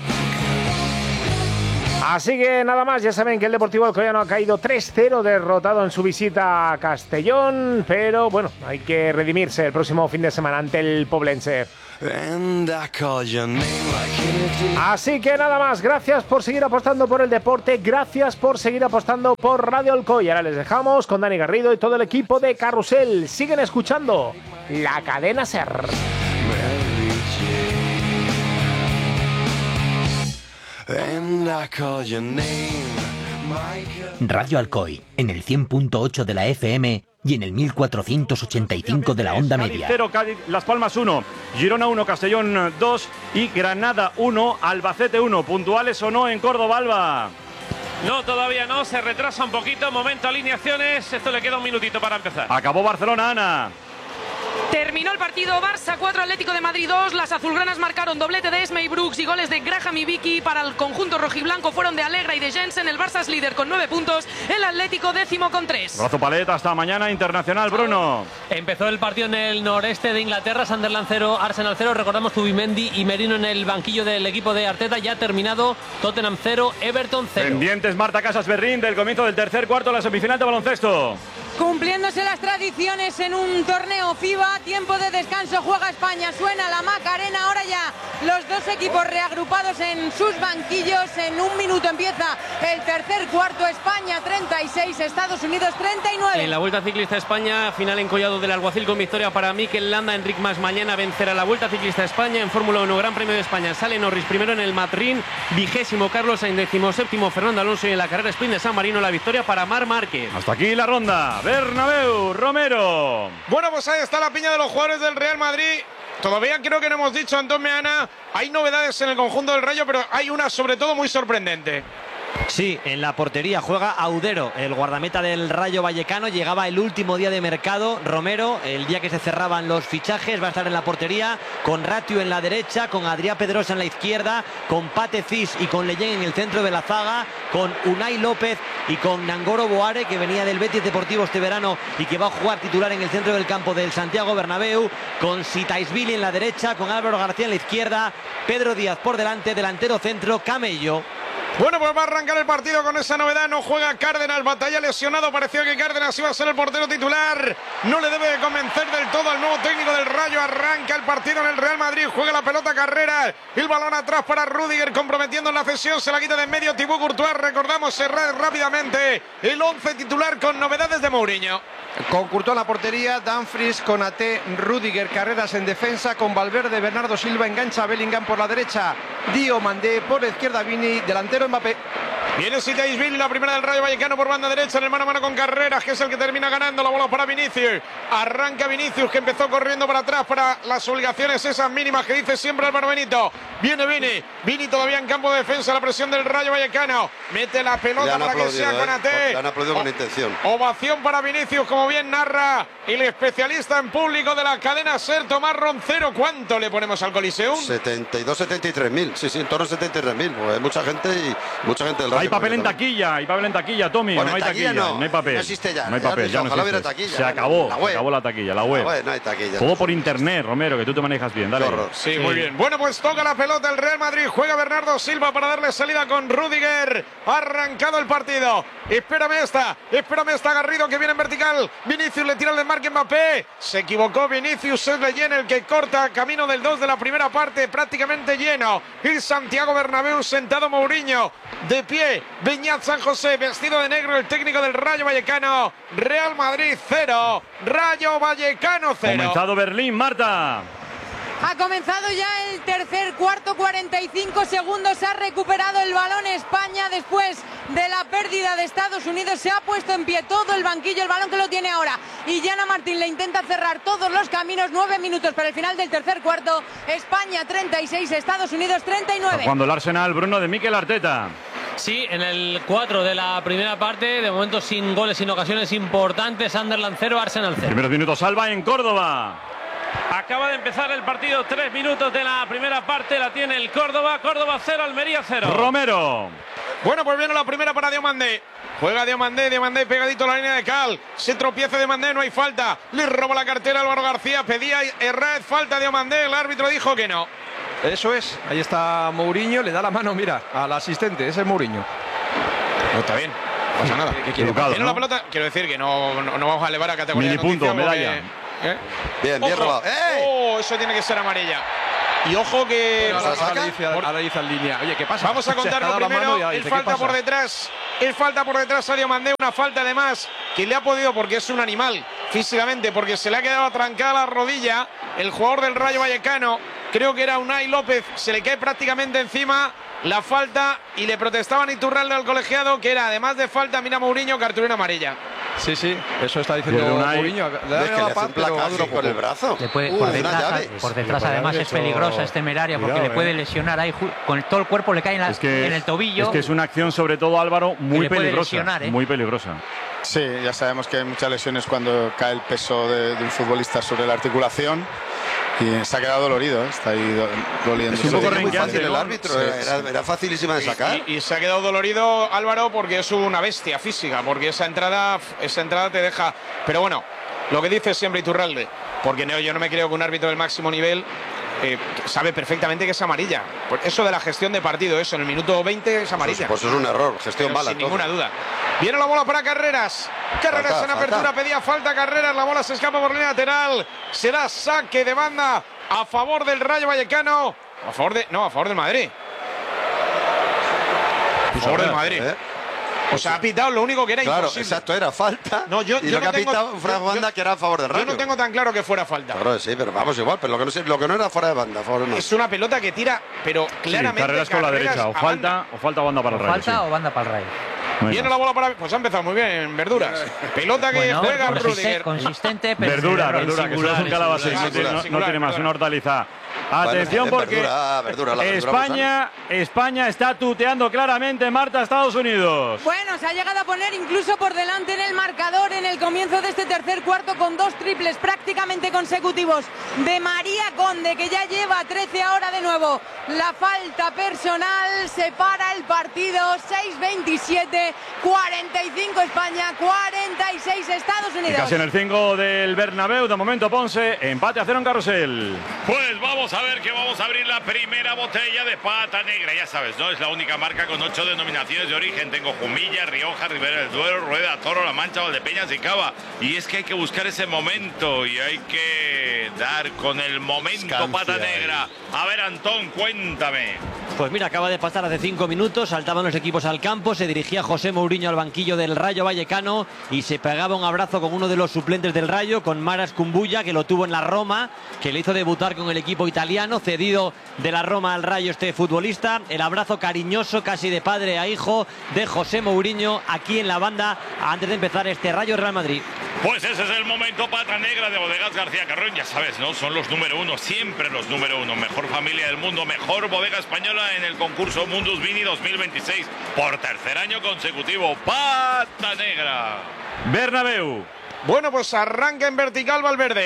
Así que nada más, ya saben que el Deportivo Alcoyano ha caído 3-0 derrotado en su visita a Castellón, pero bueno, hay que redimirse el próximo fin de semana ante el Poblense. Así que nada más, gracias por seguir apostando por el deporte, gracias por seguir apostando por Radio Alcoy. Ahora les dejamos con Dani Garrido y todo el equipo de Carrusel. Siguen escuchando la cadena SER. Radio Alcoy, en el 100.8 de la FM y en el 1485 de la onda media. 0, Cádiz, Las Palmas 1, Girona 1, Castellón 2 y Granada 1, Albacete 1. ¿Puntuales o no en Córdoba, Alba? No, todavía no, se retrasa un poquito, momento alineaciones, esto le queda un minutito para empezar. Acabó Barcelona, Ana. Terminó el partido, Barça 4, Atlético de Madrid 2. Las azulgranas marcaron doblete de Esme y Brooks y goles de Graham y Vicky. Para el conjunto rojiblanco fueron de Alegra y de Jensen. El Barça es líder con 9 puntos, el Atlético décimo con 3. Brazo paleta, hasta mañana internacional, Bruno. Empezó el partido en el noreste de Inglaterra, Sunderland 0, Arsenal 0. Recordamos Zubimendi y Merino en el banquillo del equipo de Arteta. Ya ha terminado, Tottenham 0, Everton 0. Pendientes Marta Casas Berrín del comienzo del tercer cuarto de la semifinal de baloncesto. Cumpliéndose las tradiciones en un torneo FIBA, tiempo de descanso, juega España, suena la Macarena, ahora ya los dos equipos reagrupados en sus banquillos. En un minuto empieza el tercer cuarto, España 36, Estados Unidos 39. En la Vuelta Ciclista España, final en Collado del Alguacil con victoria para Mikel Landa. Enric Mas mañana vencerá la Vuelta Ciclista España. En Fórmula 1, Gran Premio de España, sale Norris primero en el Madrid, 20º Carlos Sainz, 17º Fernando Alonso, y en la carrera sprint de San Marino la victoria para Marc Márquez. Hasta aquí la ronda. Bernabéu, Romero. Bueno, pues ahí está la piña de los jugadores del Real Madrid. Todavía creo que no hemos dicho, Antón Meana, hay novedades en el conjunto del Rayo, pero hay una sobre todo muy sorprendente. Sí, en la portería juega Audero, el guardameta del Rayo Vallecano. Llegaba el último día de mercado. Romero, el día que se cerraban los fichajes, va a estar en la portería con Ratiu en la derecha, con Adrià Pedrosa en la izquierda, con Pate Cis y con Leyen en el centro de la zaga, con Unai López y con Nangoro Boare, que venía del Betis Deportivo este verano y que va a jugar titular en el centro del campo del Santiago Bernabéu, con Sitaisvili en la derecha, con Álvaro García en la izquierda, Pedro Díaz por delante, delantero centro Camello. Bueno, pues va a arrancar el partido con esa novedad. No juega Cárdenas, Batalla lesionado. Parecía que Cárdenas iba a ser el portero titular. No le debe de convencer del todo al nuevo técnico del Rayo. Arranca el partido en el Real Madrid. Juega la pelota Carrera. El balón atrás para Rüdiger, comprometiendo en la cesión. Se la quita de en medio Thibaut Courtois. Recordamos, cerrar rápidamente el 11 titular con novedades de Mourinho. Con Courtois en la portería, Dumfries, Konaté, Rüdiger, Carreras en defensa, con Valverde, Bernardo Silva, engancha Bellingham por la derecha, Diomandé, por la izquierda Vini, delantero Mbappé. Viene Sitaisvili, la primera del Rayo Vallecano por banda derecha, en el mano a mano con Carreras, que es el que termina ganando. La bola para Vinicius. Arranca Vinicius, que empezó corriendo para atrás para las obligaciones esas mínimas que dice siempre Álvaro Benito. Viene Vini todavía en campo de defensa, la presión del Rayo Vallecano. Mete la pelota para que sea Konaté. Le han aplaudido con intención. Ovación para Vinicius, como bien narra el especialista en público de la cadena SER, Tomás Roncero. ¿Cuánto le ponemos al Coliseum? 72, 73.000. Sí, en torno a 73.000. Pues mucha gente del Rayo. Hay papel en taquilla, Tommy. Bueno, no hay taquilla taquilla, no hay papel. no existe ya. No hay Ya papel, ves, ya no ojalá hubiera existe. taquilla. Se acabó, La web. se acabó la taquilla, la web. No hay taquilla. Todo por internet, Romero, que tú te manejas bien. Dale. Sí, muy bien. Bueno, pues toca la pelota el Real Madrid. Juega Bernardo Silva para darle salida con Rüdiger. Ha arrancado el partido. Espérame esta Garrido que viene en vertical. Vinicius le tira el desmarque Mbappé. Se equivocó Vinicius, es Leyen el que corta camino del 2 de la primera parte, prácticamente lleno. Y Santiago Bernabéu sentado Mourinho. De pie, Beñat San José, vestido de negro, el técnico del Rayo Vallecano. Real Madrid 0, Rayo Vallecano 0. Comenzado Berlín, Marta. Ha comenzado ya el tercer cuarto, 45 segundos. Ha recuperado el balón España después de la pérdida de Estados Unidos. Se ha puesto en pie todo el banquillo, el balón que lo tiene ahora. Y Yana Martín le intenta cerrar todos los caminos. 9 minutos para el final del tercer cuarto. España 36, Estados Unidos 39. Cuando el Arsenal, Bruno, de Mikel Arteta. Sí, en el 4 de la primera parte, de momento sin goles, sin ocasiones importantes. Sunderland 0, Arsenal 0. Primeros minutos, Alba en Córdoba. Acaba de empezar el partido, 3 minutos de la primera parte, la tiene el Córdoba 0, Almería 0. Romero. Bueno, pues viene la primera para Diomandé. Juega Diomandé pegadito a la línea de Cal. Se tropieza Diomandé, no hay falta. Le roba la cartera Álvaro García, pedía Herrez falta Diomandé, el árbitro dijo que no. Eso es, ahí está Mourinho, le da la mano, mira, al asistente, ese es Mourinho. No está bien, no pasa nada. Tiene la pelota, quiero decir que no vamos a elevar a categoría de Mini punto, medalla. Bien robado. ¡Oh! Eso tiene que ser amarilla. Y ojo que... Ahora dice en línea. Oye, ¿qué pasa? Vamos a contarlo primero. Él falta por detrás. Él falta por detrás a Diomandé. Una falta además que le ha podido, porque es un animal físicamente, porque se le ha quedado atrancada la rodilla. El jugador del Rayo Vallecano, creo que era Unai López, se le cae prácticamente encima la falta y le protestaban Iturralde al colegiado, que era además de falta, mira Mourinho, cartulina amarilla. Sí, eso está diciendo Mourinho. Le da la paz, pero va duro con el brazo. Le puede, por detrás además es peligrosa, es temeraria, porque le puede lesionar ahí, con todo el cuerpo le cae en el tobillo. Es que es una acción, sobre todo Álvaro, muy peligrosa. Muy peligrosa. Sí, ya sabemos que hay muchas lesiones cuando cae el peso de un futbolista sobre la articulación. Y se ha quedado dolorido, está ahí doliendo. Es un poco renqueante el árbitro, era facilísima de sacar. Y se ha quedado dolorido Álvaro porque es una bestia física, porque esa entrada te deja... Pero bueno, lo que dice siempre Iturralde, porque yo no me creo que un árbitro del máximo nivel sabe perfectamente que es amarilla. Eso de la gestión de partido, eso en el minuto 20 es amarilla. Pues es un error, gestión mala. Sin ninguna duda. Viene la bola para Carreras. Carreras en apertura, pedía falta Carreras. La bola se escapa por línea lateral. Será saque de banda a favor del Rayo Vallecano. A favor del Madrid. A favor del Madrid. O sea, ha pitado lo único que era imposible. Claro, exacto, era falta. No, yo y lo no que ha pitado fue banda que era a favor del Rayo. Yo no tengo tan claro que fuera falta. Claro, sí, pero vamos igual. Pero lo que no era fuera de banda, a favor del Madrid. Es una pelota que tira, pero claramente. Sí, Carreras con la derecha. O falta banda para el Rayo. Falta o banda para el Rayo. Viene la bola para... Pues ha empezado muy bien en Verduras. Pelota que juega Rüdiger. Consistente, pero Verdura, que solo es un calabacín. No tiene más, una hortaliza. Atención, porque España está tuteando claramente, Marta, Estados Unidos. Bueno, se ha llegado a poner incluso por delante en el marcador en el comienzo de este tercer cuarto, con 2 triples prácticamente consecutivos de María Conde, que ya lleva 13 ahora de nuevo. La falta personal separa el partido. 6-27, 45 España, 46 Estados Unidos. Y casi en el 5 del Bernabéu, de momento Ponce, empate a 0 en Carrusel. Pues vamos a ver que vamos a abrir la primera botella de Pata Negra. Ya sabes, ¿no? Es la única marca con 8 denominaciones de origen. Tengo Jumilla, Rioja, Ribera del Duero, Rueda, Toro, La Mancha, Valdepeñas y Cava. Y es que hay que buscar ese momento y hay que dar con el momento Pata Negra. A ver, Antón, cuéntame. Pues mira, acaba de pasar hace 5 minutos, saltaban los equipos al campo, se dirigía José Mourinho al banquillo del Rayo Vallecano y se pegaba un abrazo con uno de los suplentes del Rayo, con Maras Kumbulla, que lo tuvo en la Roma, que le hizo debutar con el equipo italiano, cedido de la Roma al Rayo este futbolista. El abrazo cariñoso, casi de padre a hijo, de José Mourinho aquí en la banda antes de empezar este Rayo Real Madrid. Pues ese es el momento Pata Negra de Bodegas García Carrón. Ya sabes, ¿no? Son los número 1, siempre los número 1. Mejor familia del mundo, mejor bodega española en el concurso Mundus Vini 2026. Por tercer año consecutivo, Pata Negra. Bernabéu. Bueno, pues arranca en vertical Valverde.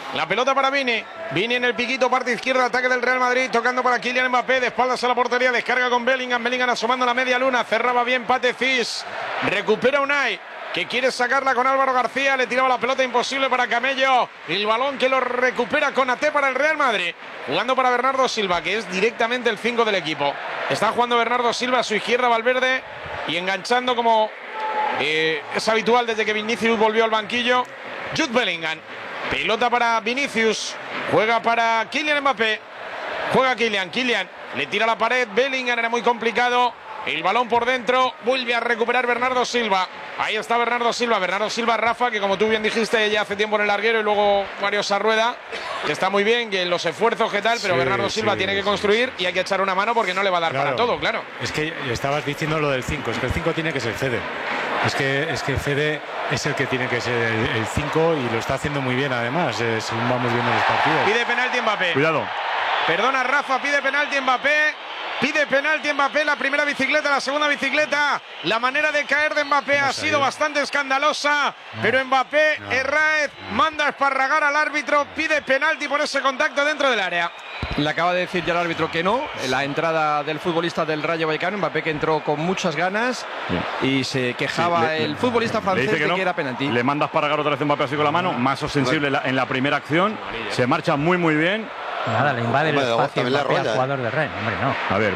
La pelota para Vini. Vini en el piquito, parte izquierda, ataque del Real Madrid, tocando para Kylian Mbappé, de espaldas a la portería, descarga con Bellingham. Bellingham asomando la media luna, cerraba bien Pate Cis. Recupera Unai, que quiere sacarla con Álvaro García, le tiraba la pelota imposible para Camello. El balón que lo recupera Konaté para el Real Madrid. Jugando para Bernardo Silva, que es directamente el 5 del equipo. Está jugando Bernardo Silva a su izquierda, Valverde, y enganchando como es habitual desde que Vinicius volvió al banquillo, Jude Bellingham. Pelota para Vinicius, juega para Kylian Mbappé, juega Kylian le tira a la pared, Bellingham, era muy complicado, el balón por dentro, vuelve a recuperar Bernardo Silva, ahí está Bernardo Silva, Rafa, que como tú bien dijiste ya hace tiempo en el larguero y luego Mario Sarrueda, que está muy bien, que los esfuerzos que tal, pero Bernardo Silva tiene que construir y hay que echar una mano porque no le va a dar para todo, claro. Es que estabas diciendo lo del 5, es que el 5 tiene que ser Fede. Es que Fede es el que tiene que ser el 5 y lo está haciendo muy bien además, según vamos viendo los partidos. Pide penalti Mbappé. Cuidado. Perdona Rafa, pide penalti Mbappé. Pide penalti Mbappé, la primera bicicleta, la segunda bicicleta. La manera de caer de Mbappé ha sido bastante escandalosa, pero Mbappé, Herráez, manda a esparragar al árbitro, pide penalti por ese contacto dentro del área. Le acaba de decir ya el árbitro que no, la entrada del futbolista del Rayo Vallecano, Mbappé, que entró con muchas ganas y se quejaba el futbolista francés de que era penalti. Le manda a esparragar otra vez Mbappé así con la mano, más ostensible en la primera acción, se marcha muy bien. Nada, le invade el espacio Mbappé al jugador del Rennes, hombre, no. A ver.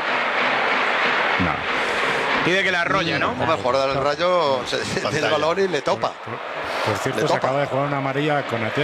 Pide que la arrolla, ¿no? El jugador del Rayo se desciende el balón y le topa. Por cierto, se acaba de jugar una amarilla a Konaté,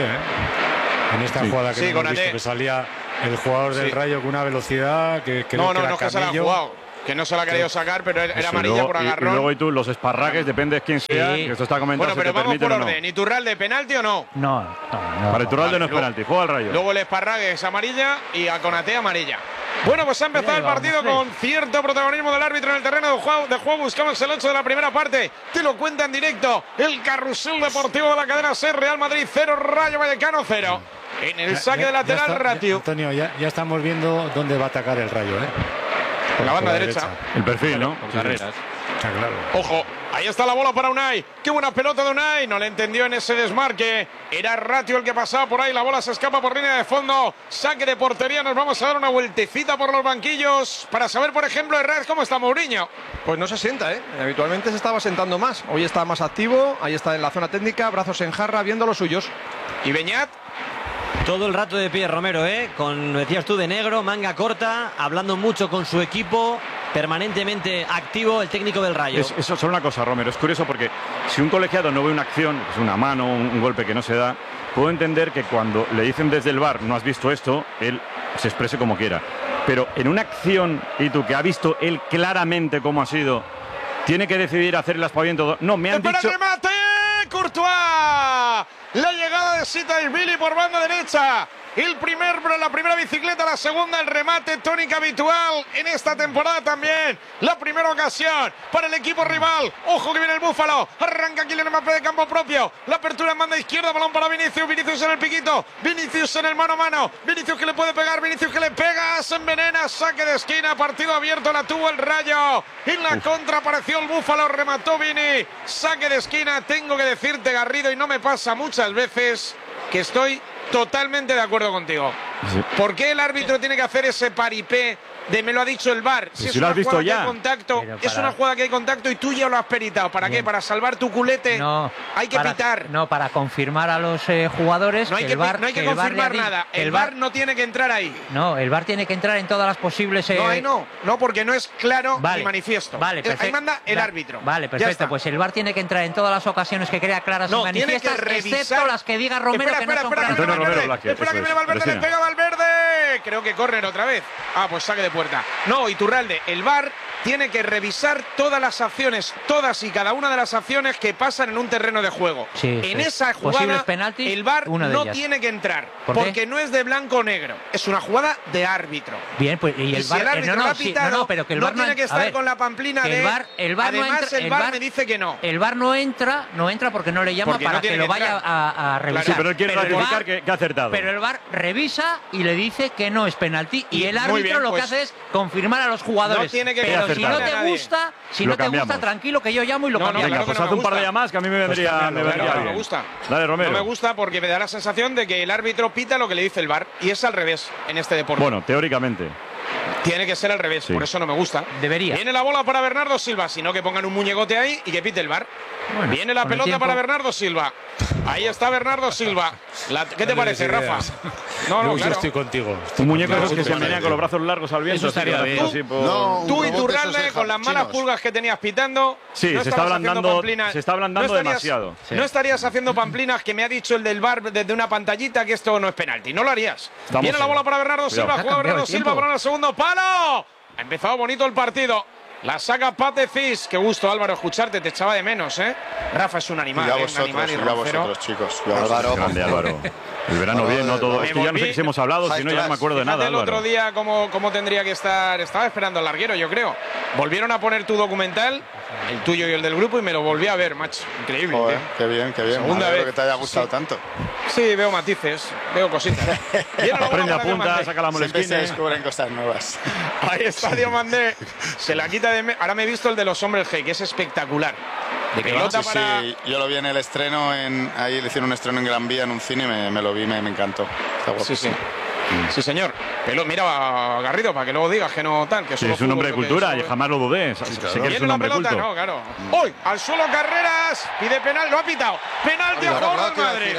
en esta jugada que hemos visto, que salía el jugador del Rayo con una velocidad que no es que se la ha jugado. Que no se la ha querido sacar, pero era amarilla por agarrón. Y luego tú, los esparragues, depende de quién sea, que esto está comentando. Bueno, pero vamos por orden. ¿Iturralde penalti o no? No. Para Iturralde no es penalti, juega al Rayo. Luego el esparrague es amarilla y a Konaté amarilla. Bueno, pues ha empezado el partido con cierto protagonismo del árbitro en el terreno de juego. Buscamos el 8 de la primera parte. Te lo cuenta en directo el carrusel deportivo de la cadena SER. Real Madrid 0, Rayo Vallecano 0. En el saque de lateral, Ratiu. Antonio, ya estamos viendo dónde va a atacar el Rayo, En la banda derecha. El perfil, ¿no? Carreras. Claro. Ojo, ahí está la bola para Unai. Qué buena pelota de Unai. No le entendió en ese desmarque. Era Ratiu el que pasaba por ahí. La bola se escapa por línea de fondo. Saque de portería. Nos vamos a dar una vueltecita por los banquillos para saber, por ejemplo, Herrera, cómo está Mourinho. Pues no se sienta, Habitualmente se estaba sentando más. Hoy está más activo. Ahí está en la zona técnica, brazos en jarra, viendo los suyos. ¿Y Beñat? Todo el rato de pie, Romero, con, decías tú, de negro, manga corta, hablando mucho con su equipo, permanentemente activo el técnico del Rayo. Eso solo una cosa, Romero, es curioso porque si un colegiado no ve una acción, es una mano, un golpe que no se da, puedo entender que cuando le dicen desde el VAR, no has visto esto, él se exprese como quiera. Pero en una acción, y tú, que ha visto él claramente cómo ha sido, tiene que decidir hacer el aspaviento. No, me han dicho... ¡Espera, remate! ¡Courtois! La llegada de Sitalvili por banda derecha. La primera bicicleta, la segunda, el remate, tónica habitual en esta temporada también. La primera ocasión para el equipo rival. Ojo que viene el Búfalo. Arranca Kylian Mbappé de campo propio. La apertura en banda izquierda, balón para Vinicius. Vinicius en el piquito. Vinicius en el mano a mano. Vinicius que le puede pegar. Vinicius que le pega. Se envenena. Saque de esquina. Partido abierto. La tuvo el Rayo. En la contra apareció el Búfalo. Remató Vini. Saque de esquina. Tengo que decirte, Garrido, y no me pasa muchas veces, que estoy totalmente de acuerdo contigo. Sí. ¿Por qué el árbitro tiene que hacer ese paripé de me lo ha dicho el VAR? Si es lo una has visto jugada ya. que hay contacto, es una jugada que hay contacto y tú ya lo has peritado. ¿Para qué? ¿Para salvar tu culete? No, hay que pitar. No, para confirmar a los jugadores. No hay que confirmar nada. El VAR no tiene que entrar ahí. No, el VAR tiene que entrar en todas las posibles. No, ahí no, porque no es claro ni manifiesto. Vale, perfecto. Ahí manda el árbitro. Vale, perfecto. Pues el VAR tiene que entrar en todas las ocasiones que crea claras y manifiestas, excepto las que diga Romero que no son claras. Espera que viene Valverde, le pega Valverde. Creo que corren otra vez. Pues saque de puerta. No, Iturralde, el VAR tiene que revisar todas las acciones, todas y cada una de las acciones que pasan en un terreno de juego. En esa jugada, el VAR no tiene que entrar, porque no es de blanco o negro, es una jugada de árbitro. Bien, pues y el si VAR el árbitro lo ha pitado, pero que el VAR no tiene que estar con la pamplina de el VAR además el VAR me dice que no. El VAR no entra porque no le llama porque para que lo vaya a revisar. Sí, pero él quiere ratificar que ha acertado. Pero el VAR revisa y le dice que no es penalti y el árbitro lo que hace es confirmar a los jugadores. No tiene que pero Pero si no te gusta, tranquilo que yo llamo y lo cambiamos. Venga, pues haz un par de llamadas que a mí me vendría bien. No me gusta. Dale, Romero. No me gusta porque me da la sensación de que el árbitro pita lo que le dice el VAR y es al revés en este deporte. Bueno, teóricamente. Tiene que ser al revés, por eso no me gusta. Debería. Viene la bola para Bernardo Silva, sino que pongan un muñecote ahí y que pite el VAR. Bueno, viene la pelota para Bernardo Silva. Ahí está Bernardo Silva. ¿Qué te parece, Rafa? No, claro. Estoy contigo. Un muñeco que se menea con los brazos largos al viento. Eso estaría bien. Tú y Iturralde, con las malas pulgas que tenías pitando. Sí, no se está ablandando demasiado. No estarías haciendo pamplinas que me ha dicho el del VAR desde una pantallita que esto no es penalti. No lo harías. Viene la bola para Bernardo Silva. Juega Bernardo Silva para el segundo palo. Ha empezado bonito el partido. La saca Pate Cis. Qué gusto, Álvaro, escucharte. Te echaba de menos, ¿eh? Rafa es un animal. Vosotros, chicos. Grande, Álvaro. El verano bien, ¿no? Todo. Es que ya no sé si hemos hablado, si no ya no me acuerdo de nada, el otro día cómo tendría que estar. Estaba esperando al larguero, yo creo. Volvieron a poner tu documental, el tuyo y el del grupo, y me lo volví a ver, macho. Increíble. Joder, qué bien. Segunda vez que te haya gustado tanto. Sí, veo matices, veo cositas. Aprende a punta, saca la molestina. Siempre se descubren cosas nuevas. Ahí está Diomandé. Se la quita de... Ahora me he visto el de los hombres G, que es espectacular. Pelota para... Sí, yo lo vi en el estreno, ahí le hicieron un estreno en Gran Vía en un cine y me lo vi, me encantó. Sí, señor. Mira, Garrido, para que luego digas que no tal. Que es un hombre de cultura y jamás lo dudé. Sé que es un hombre culto. No, claro. Hoy, al suelo Carreras, pide penal, lo ha pitado. Penalti a favor del Madrid.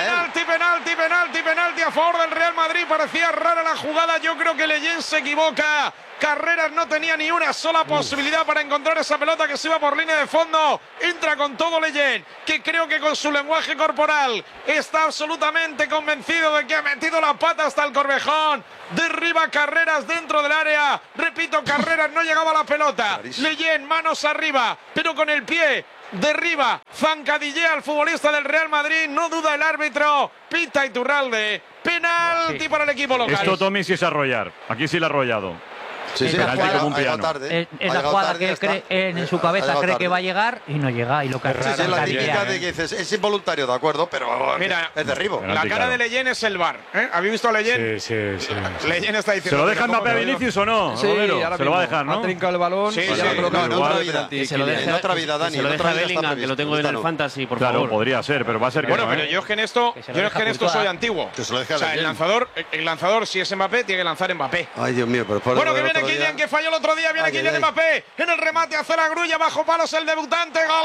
Penalti a favor del Real Madrid. Parecía rara la jugada. Yo creo que Leyen se equivoca. Carreras no tenía ni una sola posibilidad para encontrar esa pelota que se iba por línea de fondo. Entra con todo Leyen, que creo que con su lenguaje corporal está absolutamente convencido de que ha metido la pata hasta el Corvejón. Derriba Carreras dentro del área. Repito, Carreras no llegaba a la pelota. Leyen, manos arriba, pero con el pie. Derriba, zancadillea al futbolista del Real Madrid. No duda el árbitro. Pita Iturralde. Penalti para el equipo local. Esto, Tommy, sí es arrollar. Aquí sí lo ha arrollado. Es la jugada que cree en su cabeza, cree que va a llegar y no llega. Y lo que es la típica de que dices, es involuntario, de acuerdo, pero mira, es derribo. La cara de Leyen es el VAR. ¿Habéis visto a Leyen? Sí. Leyen está diciendo. ¿Se lo deja Mbappé a Vinicius o no? Sí, se lo va a dejar, ¿no? Ha trincado el balón. Sí. En otra vida, Dani. Se lo deja Bellingham, que lo tengo en el Fantasy, por favor. Claro, podría ser, pero va a ser que bueno, pero yo es que en esto soy antiguo. O sea, el lanzador, si es Mbappé, tiene que lanzar Mbappé. Ay, Dios mío, pero bueno, que viene Kylian, que falló el otro día. Viene Kylian Mbappé en el remate, hace la grulla, bajo palos el debutante. Gol.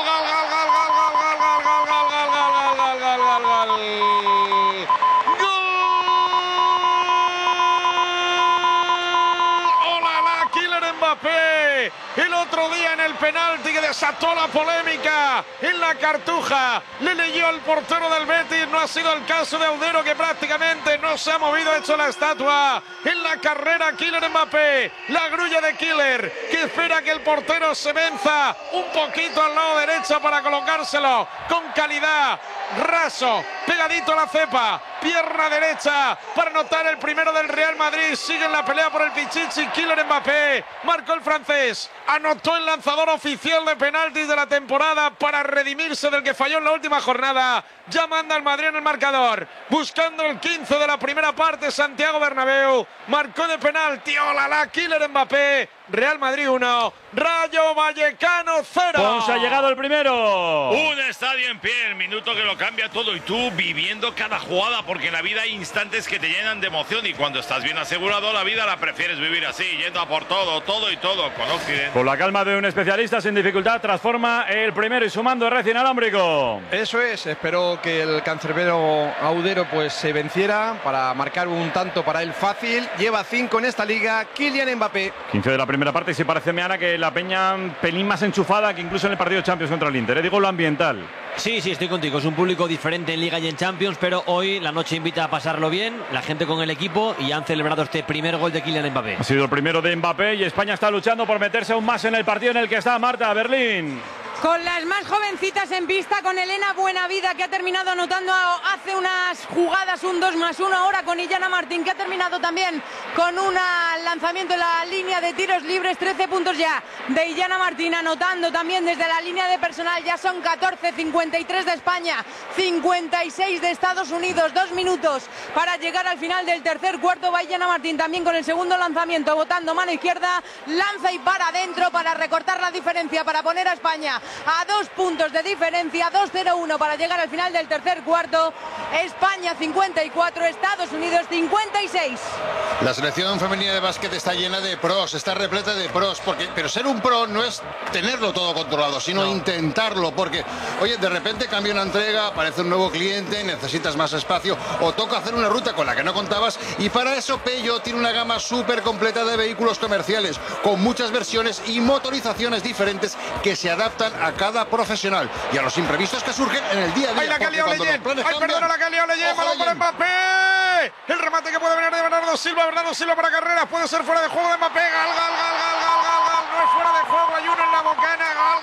¡Hola, Kylian Mbappé! El otro día en el penalti que desató la polémica en la Cartuja, le leyó al portero del Betis. No ha sido el caso de Audero, que prácticamente no se ha movido, ha hecho la estatua. En la carrera, Kylian Mbappé, la grulla de Killer, que espera que el portero se venza un poquito al lado derecho para colocárselo con calidad. Raso, pegadito a la cepa, pierna derecha para anotar el primero del Real Madrid. Sigue en la pelea por el Pichichi. Kylian Mbappé marcó el francés, anotó el lanzador oficial de penaltis de la temporada para redimirse del que falló en la última jornada. Ya manda el Madrid en el marcador, buscando el 15 de la primera parte. Santiago Bernabéu marcó de penalti. ¡Hola, Kylian Mbappé! Real Madrid 1, Rayo Vallecano 0. Ponce ha llegado el primero. Un estadio en pie, el minuto que lo cambia todo, y tú viviendo cada jugada, porque en la vida hay instantes que te llenan de emoción, y cuando estás bien asegurado, la vida la prefieres vivir así, yendo a por todo con Occident. Con la calma de un especialista, sin dificultad, transforma el primero y sumando recién alámbrico. Eso es, espero que el cancerbero Audero pues se venciera para marcar un tanto para él fácil. Lleva 5 en esta liga, Kylian Mbappé. 15 de la primera parte, y sí parece, Meana, que la Peña pelín más enchufada que incluso en el partido de Champions contra el Inter. Digo lo ambiental. Sí, estoy contigo. Es un público diferente en Liga y en Champions, pero hoy la noche invita a pasarlo bien, la gente con el equipo, y han celebrado este primer gol de Kylian Mbappé. Ha sido el primero de Mbappé y España está luchando por meterse aún más en el partido en el que está Marta, Berlín. con las más jovencitas en pista, con Elena Buenavida, que ha terminado anotando hace unas jugadas un 2+1, ahora con Illana Martín, que ha terminado también con un lanzamiento en la línea de tiros libres. 13 puntos ya de Illana Martín, anotando también desde la línea de personal. Ya son 14, 53 de España, 56 de Estados Unidos. 2 minutos para llegar al final del tercer cuarto. Va Illana Martín también con el segundo lanzamiento, botando mano izquierda, lanza y para adentro para recortar la diferencia, para poner a España a 2 puntos de diferencia. 2-0-1 para llegar al final del tercer cuarto. España 54, Estados Unidos 56. La selección femenina de básquet está llena de pros, está repleta de pros, pero ser un pro no es tenerlo todo controlado, sino intentarlo, porque, oye, de repente cambia una entrega, aparece un nuevo cliente, necesitas más espacio, o toca hacer una ruta con la que no contabas, y para eso Peugeot tiene una gama súper completa de vehículos comerciales, con muchas versiones y motorizaciones diferentes que se adaptan a cada profesional y a los imprevistos que surgen en el día a día. ¡Ay, la que ha liado Leyen! ¡Ay, perdona, la que ha liado Leyen! ¡Balón para Mbappé! El remate que puede venir de Bernardo Silva para Carreras, puede ser fuera de juego de Mbappé. ¡Gal! No es fuera de juego, hay uno en la bocana.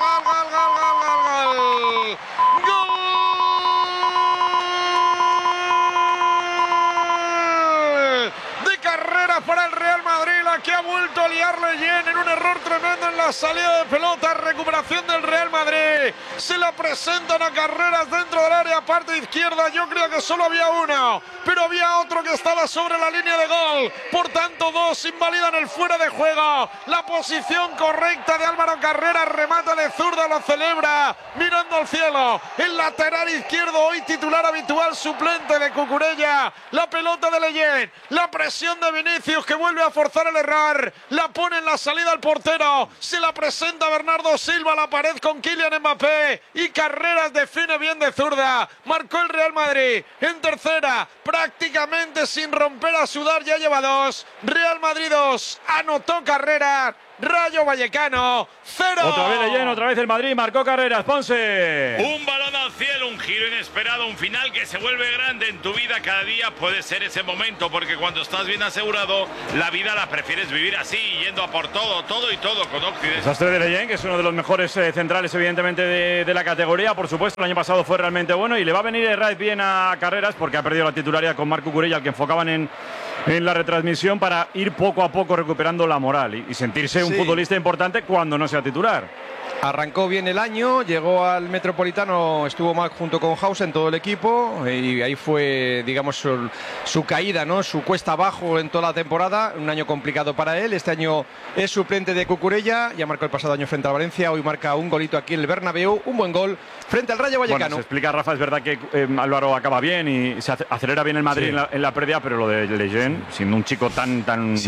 ¡Gol! De Carreras para el Real Madrid, la que ha vuelto a liar Leyen en un error tremendo en la salida de pelota. Recuperación del Real Madrid. Se la presentan a Carreras dentro del área, parte izquierda. Yo creo que solo había uno, pero había otro que estaba sobre la línea de gol. Por tanto, 2 invalidan el fuera de juego. La posición correcta de Álvaro Carreras, remata de zurda, lo celebra mirando al cielo. El lateral izquierdo, hoy titular habitual, suplente de Cucurella. La pelota de Leyen, la presión de Vinicius, que vuelve a forzar el error. La pone en la salida al portero. Se la presenta Bernardo Silva a la pared con Kylian Mbappé. Y Carreras define bien de zurda. Marcó el Real Madrid en tercera, prácticamente sin romper a sudar, ya lleva 2. Real Madrid 2, anotó Carreras. Rayo Vallecano 0. Otra vez Leyen, otra vez el Madrid, marcó Carreras. Ponce. Un balón al cielo, un giro inesperado, un final que se vuelve grande en tu vida. Cada día puede ser ese momento, porque cuando estás bien asegurado, la vida la prefieres vivir así, yendo a por todo con Occidente. Desastre de Leyen, que es uno de los mejores centrales, evidentemente, de la categoría. Por supuesto, el año pasado fue realmente bueno y le va a venir Herraiz bien a Carreras, porque ha perdido la titularidad con Marc Cucurella, al que enfocaban en la retransmisión, para ir poco a poco recuperando la moral y sentirse un futbolista importante cuando no sea titular. Arrancó bien el año, llegó al Metropolitano, estuvo mal junto con Hausen, todo el equipo, y ahí fue, digamos, su caída, ¿no? Su cuesta abajo en toda la temporada. Un año complicado para él. Este año es suplente de Cucurella, ya marcó el pasado año frente al Valencia, hoy marca un golito aquí en el Bernabéu, un buen gol frente al Rayo Vallecano. Bueno, se explica, Rafa, es verdad que Álvaro acaba bien y se acelera bien el Madrid en la previa, pero lo de Leyen, siendo un chico tan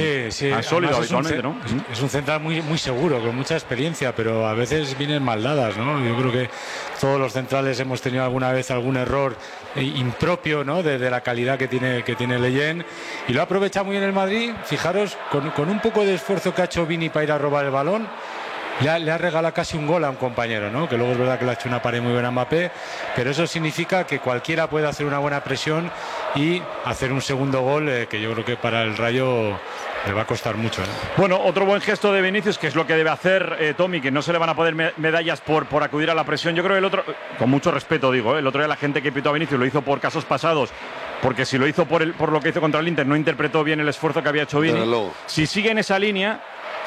sólido habitualmente, ¿no? Es un central muy seguro, con mucha experiencia, pero a veces vienen mal dadas, ¿no? Yo creo que todos los centrales hemos tenido alguna vez algún error impropio, ¿no? de la calidad que tiene Leyen, y lo ha aprovechado muy bien el Madrid. Fijaros, con un poco de esfuerzo que ha hecho Vini para ir a robar el balón, le ha regalado casi un gol a un compañero, ¿no? Que luego es verdad que le ha hecho una pared muy buena a Mbappé, pero eso significa que cualquiera puede hacer una buena presión y hacer un segundo gol, que yo creo que para el Rayo le va a costar mucho, ¿eh? Bueno, otro buen gesto de Vinicius, que es lo que debe hacer Tommy, que no se le van a poner medallas por acudir a la presión. Yo creo que el otro, con mucho respeto digo, el otro día la gente que pitó a Vinicius lo hizo por casos pasados, porque si lo hizo por lo que hizo contra el Inter, no interpretó bien el esfuerzo que había hecho Vini. Si sigue en esa línea,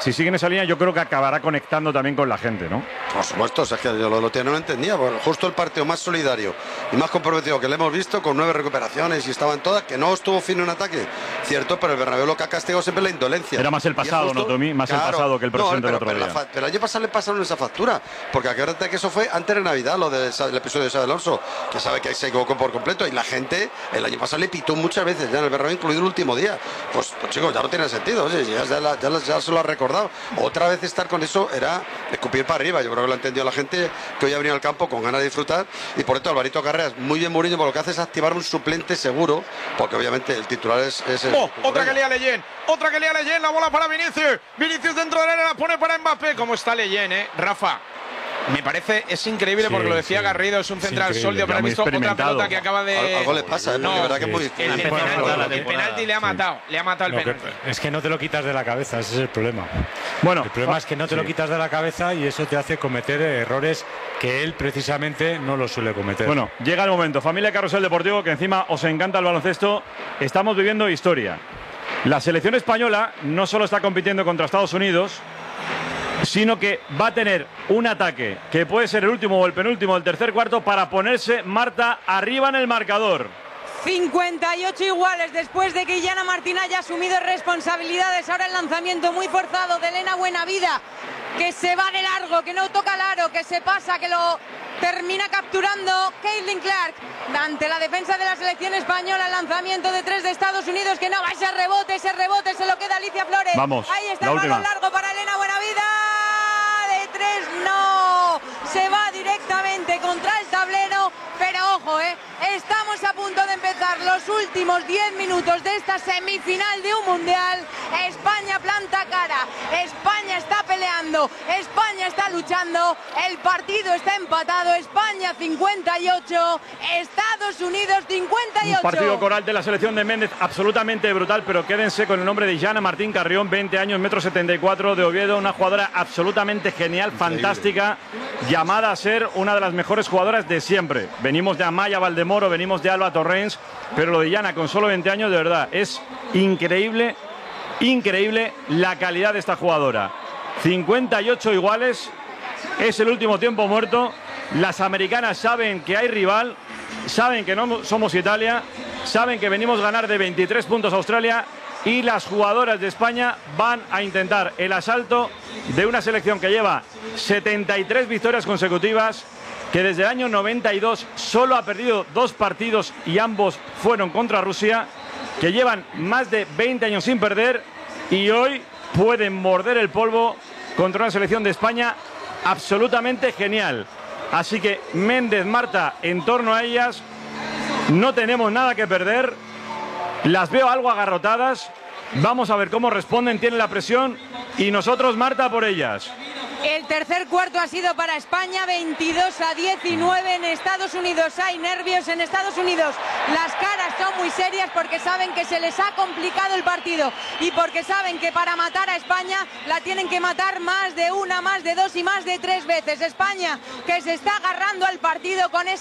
yo creo que acabará conectando también con la gente, ¿no? Por supuesto, o sea, es que yo no lo entendía. Bueno, justo el partido más solidario y más comprometido que le hemos visto, con 9 recuperaciones y estaban todas, que no estuvo fino en ataque. Cierto, pero el Bernabéu lo que ha castigado siempre la indolencia. Era más el pasado, justo, ¿no, Tommy? Más claro, el pasado que el presente del otro día. Pero el año pasado le pasaron esa factura, porque acuérdate que eso fue antes de Navidad, lo del episodio de Xabi Alonso, que sabe que se equivocó por completo, y la gente el año pasado le pitó muchas veces ya en el Bernabéu, incluido el último día. Pues chicos, ya no tiene sentido, oye, ya se lo ha recordado. Otra vez estar con eso era escupir para arriba. Yo creo que lo ha entendido la gente, que hoy ha venido al campo con ganas de disfrutar, y por esto Alvarito Carreras, muy bien Mourinho, porque lo que hace es activar un suplente seguro, porque obviamente el titular es otra que lía Leyen, la bola para Vinicius dentro del área, la pone para Mbappé. ¿Cómo está Leyen, Rafa? Me parece, es increíble porque lo decía Garrido, es un central sólido, pero ha visto otra pelota que acaba de... Algo le pasa, no, de verdad que es muy... El penalti le ha matado el penalti. Es que no te lo quitas de la cabeza, ese es el problema. Bueno, el problema es que no te lo quitas de la cabeza y eso te hace cometer errores que él precisamente no los suele cometer. Bueno, llega el momento. Familia Carrusel Deportivo, que encima os encanta el baloncesto, estamos viviendo historia. La selección española no solo está compitiendo contra Estados Unidos, sino que va a tener un ataque que puede ser el último o el penúltimo del tercer cuarto para ponerse, Marta, arriba en el marcador. 58 iguales después de que Illana Martín haya asumido responsabilidades. Ahora el lanzamiento muy forzado de Elena Buenavida, que se va de largo, que no toca el aro, que se pasa, que lo termina capturando Caitlin Clark ante la defensa de la selección española. El lanzamiento de 3 de Estados Unidos, que no va, ese rebote se lo queda Alicia Flores. Vamos, ahí está la el balón última. largo para Elena Buenavida, de 3 no, se va directamente contra el tablero, pero ojo, estamos a punto de empezar los últimos 10 minutos de esta semifinal de un mundial. España planta cara, España está peleando, España está luchando, el partido está empatado, España 58, Estados Unidos 58. Un partido coral de la selección de Méndez absolutamente brutal, pero quédense con el nombre de Illana Martín Carrión, 20 años, 1,74 m de Oviedo, una jugadora absolutamente genial, fantástica, llamada a ser una de las mejores jugadoras de siempre. Venimos de Amaya Valdemoro, venimos de Alba Torrens, pero lo de Illana con solo 20 años, de verdad, es increíble, increíble la calidad de esta jugadora. 58 iguales, es el último tiempo muerto. Las americanas saben que hay rival, saben que no somos Italia, saben que venimos a ganar de 23 puntos a Australia, y las jugadoras de España van a intentar el asalto de una selección que lleva 73 victorias consecutivas, que desde el año 92 solo ha perdido 2 partidos y ambos fueron contra Rusia, que llevan más de 20 años sin perder y hoy pueden morder el polvo contra una selección de España absolutamente genial. Así que Méndez, Marta, en torno a ellas no tenemos nada que perder. Las veo algo agarrotadas. Vamos a ver cómo responden, tienen la presión y nosotros, Marta, por ellas. El tercer cuarto ha sido para España, 22-19. En Estados Unidos hay nervios, en Estados Unidos las caras son muy serias porque saben que se les ha complicado el partido y porque saben que para matar a España la tienen que matar más de una, más de dos y más de 3 veces. España que se está agarrando al partido con ese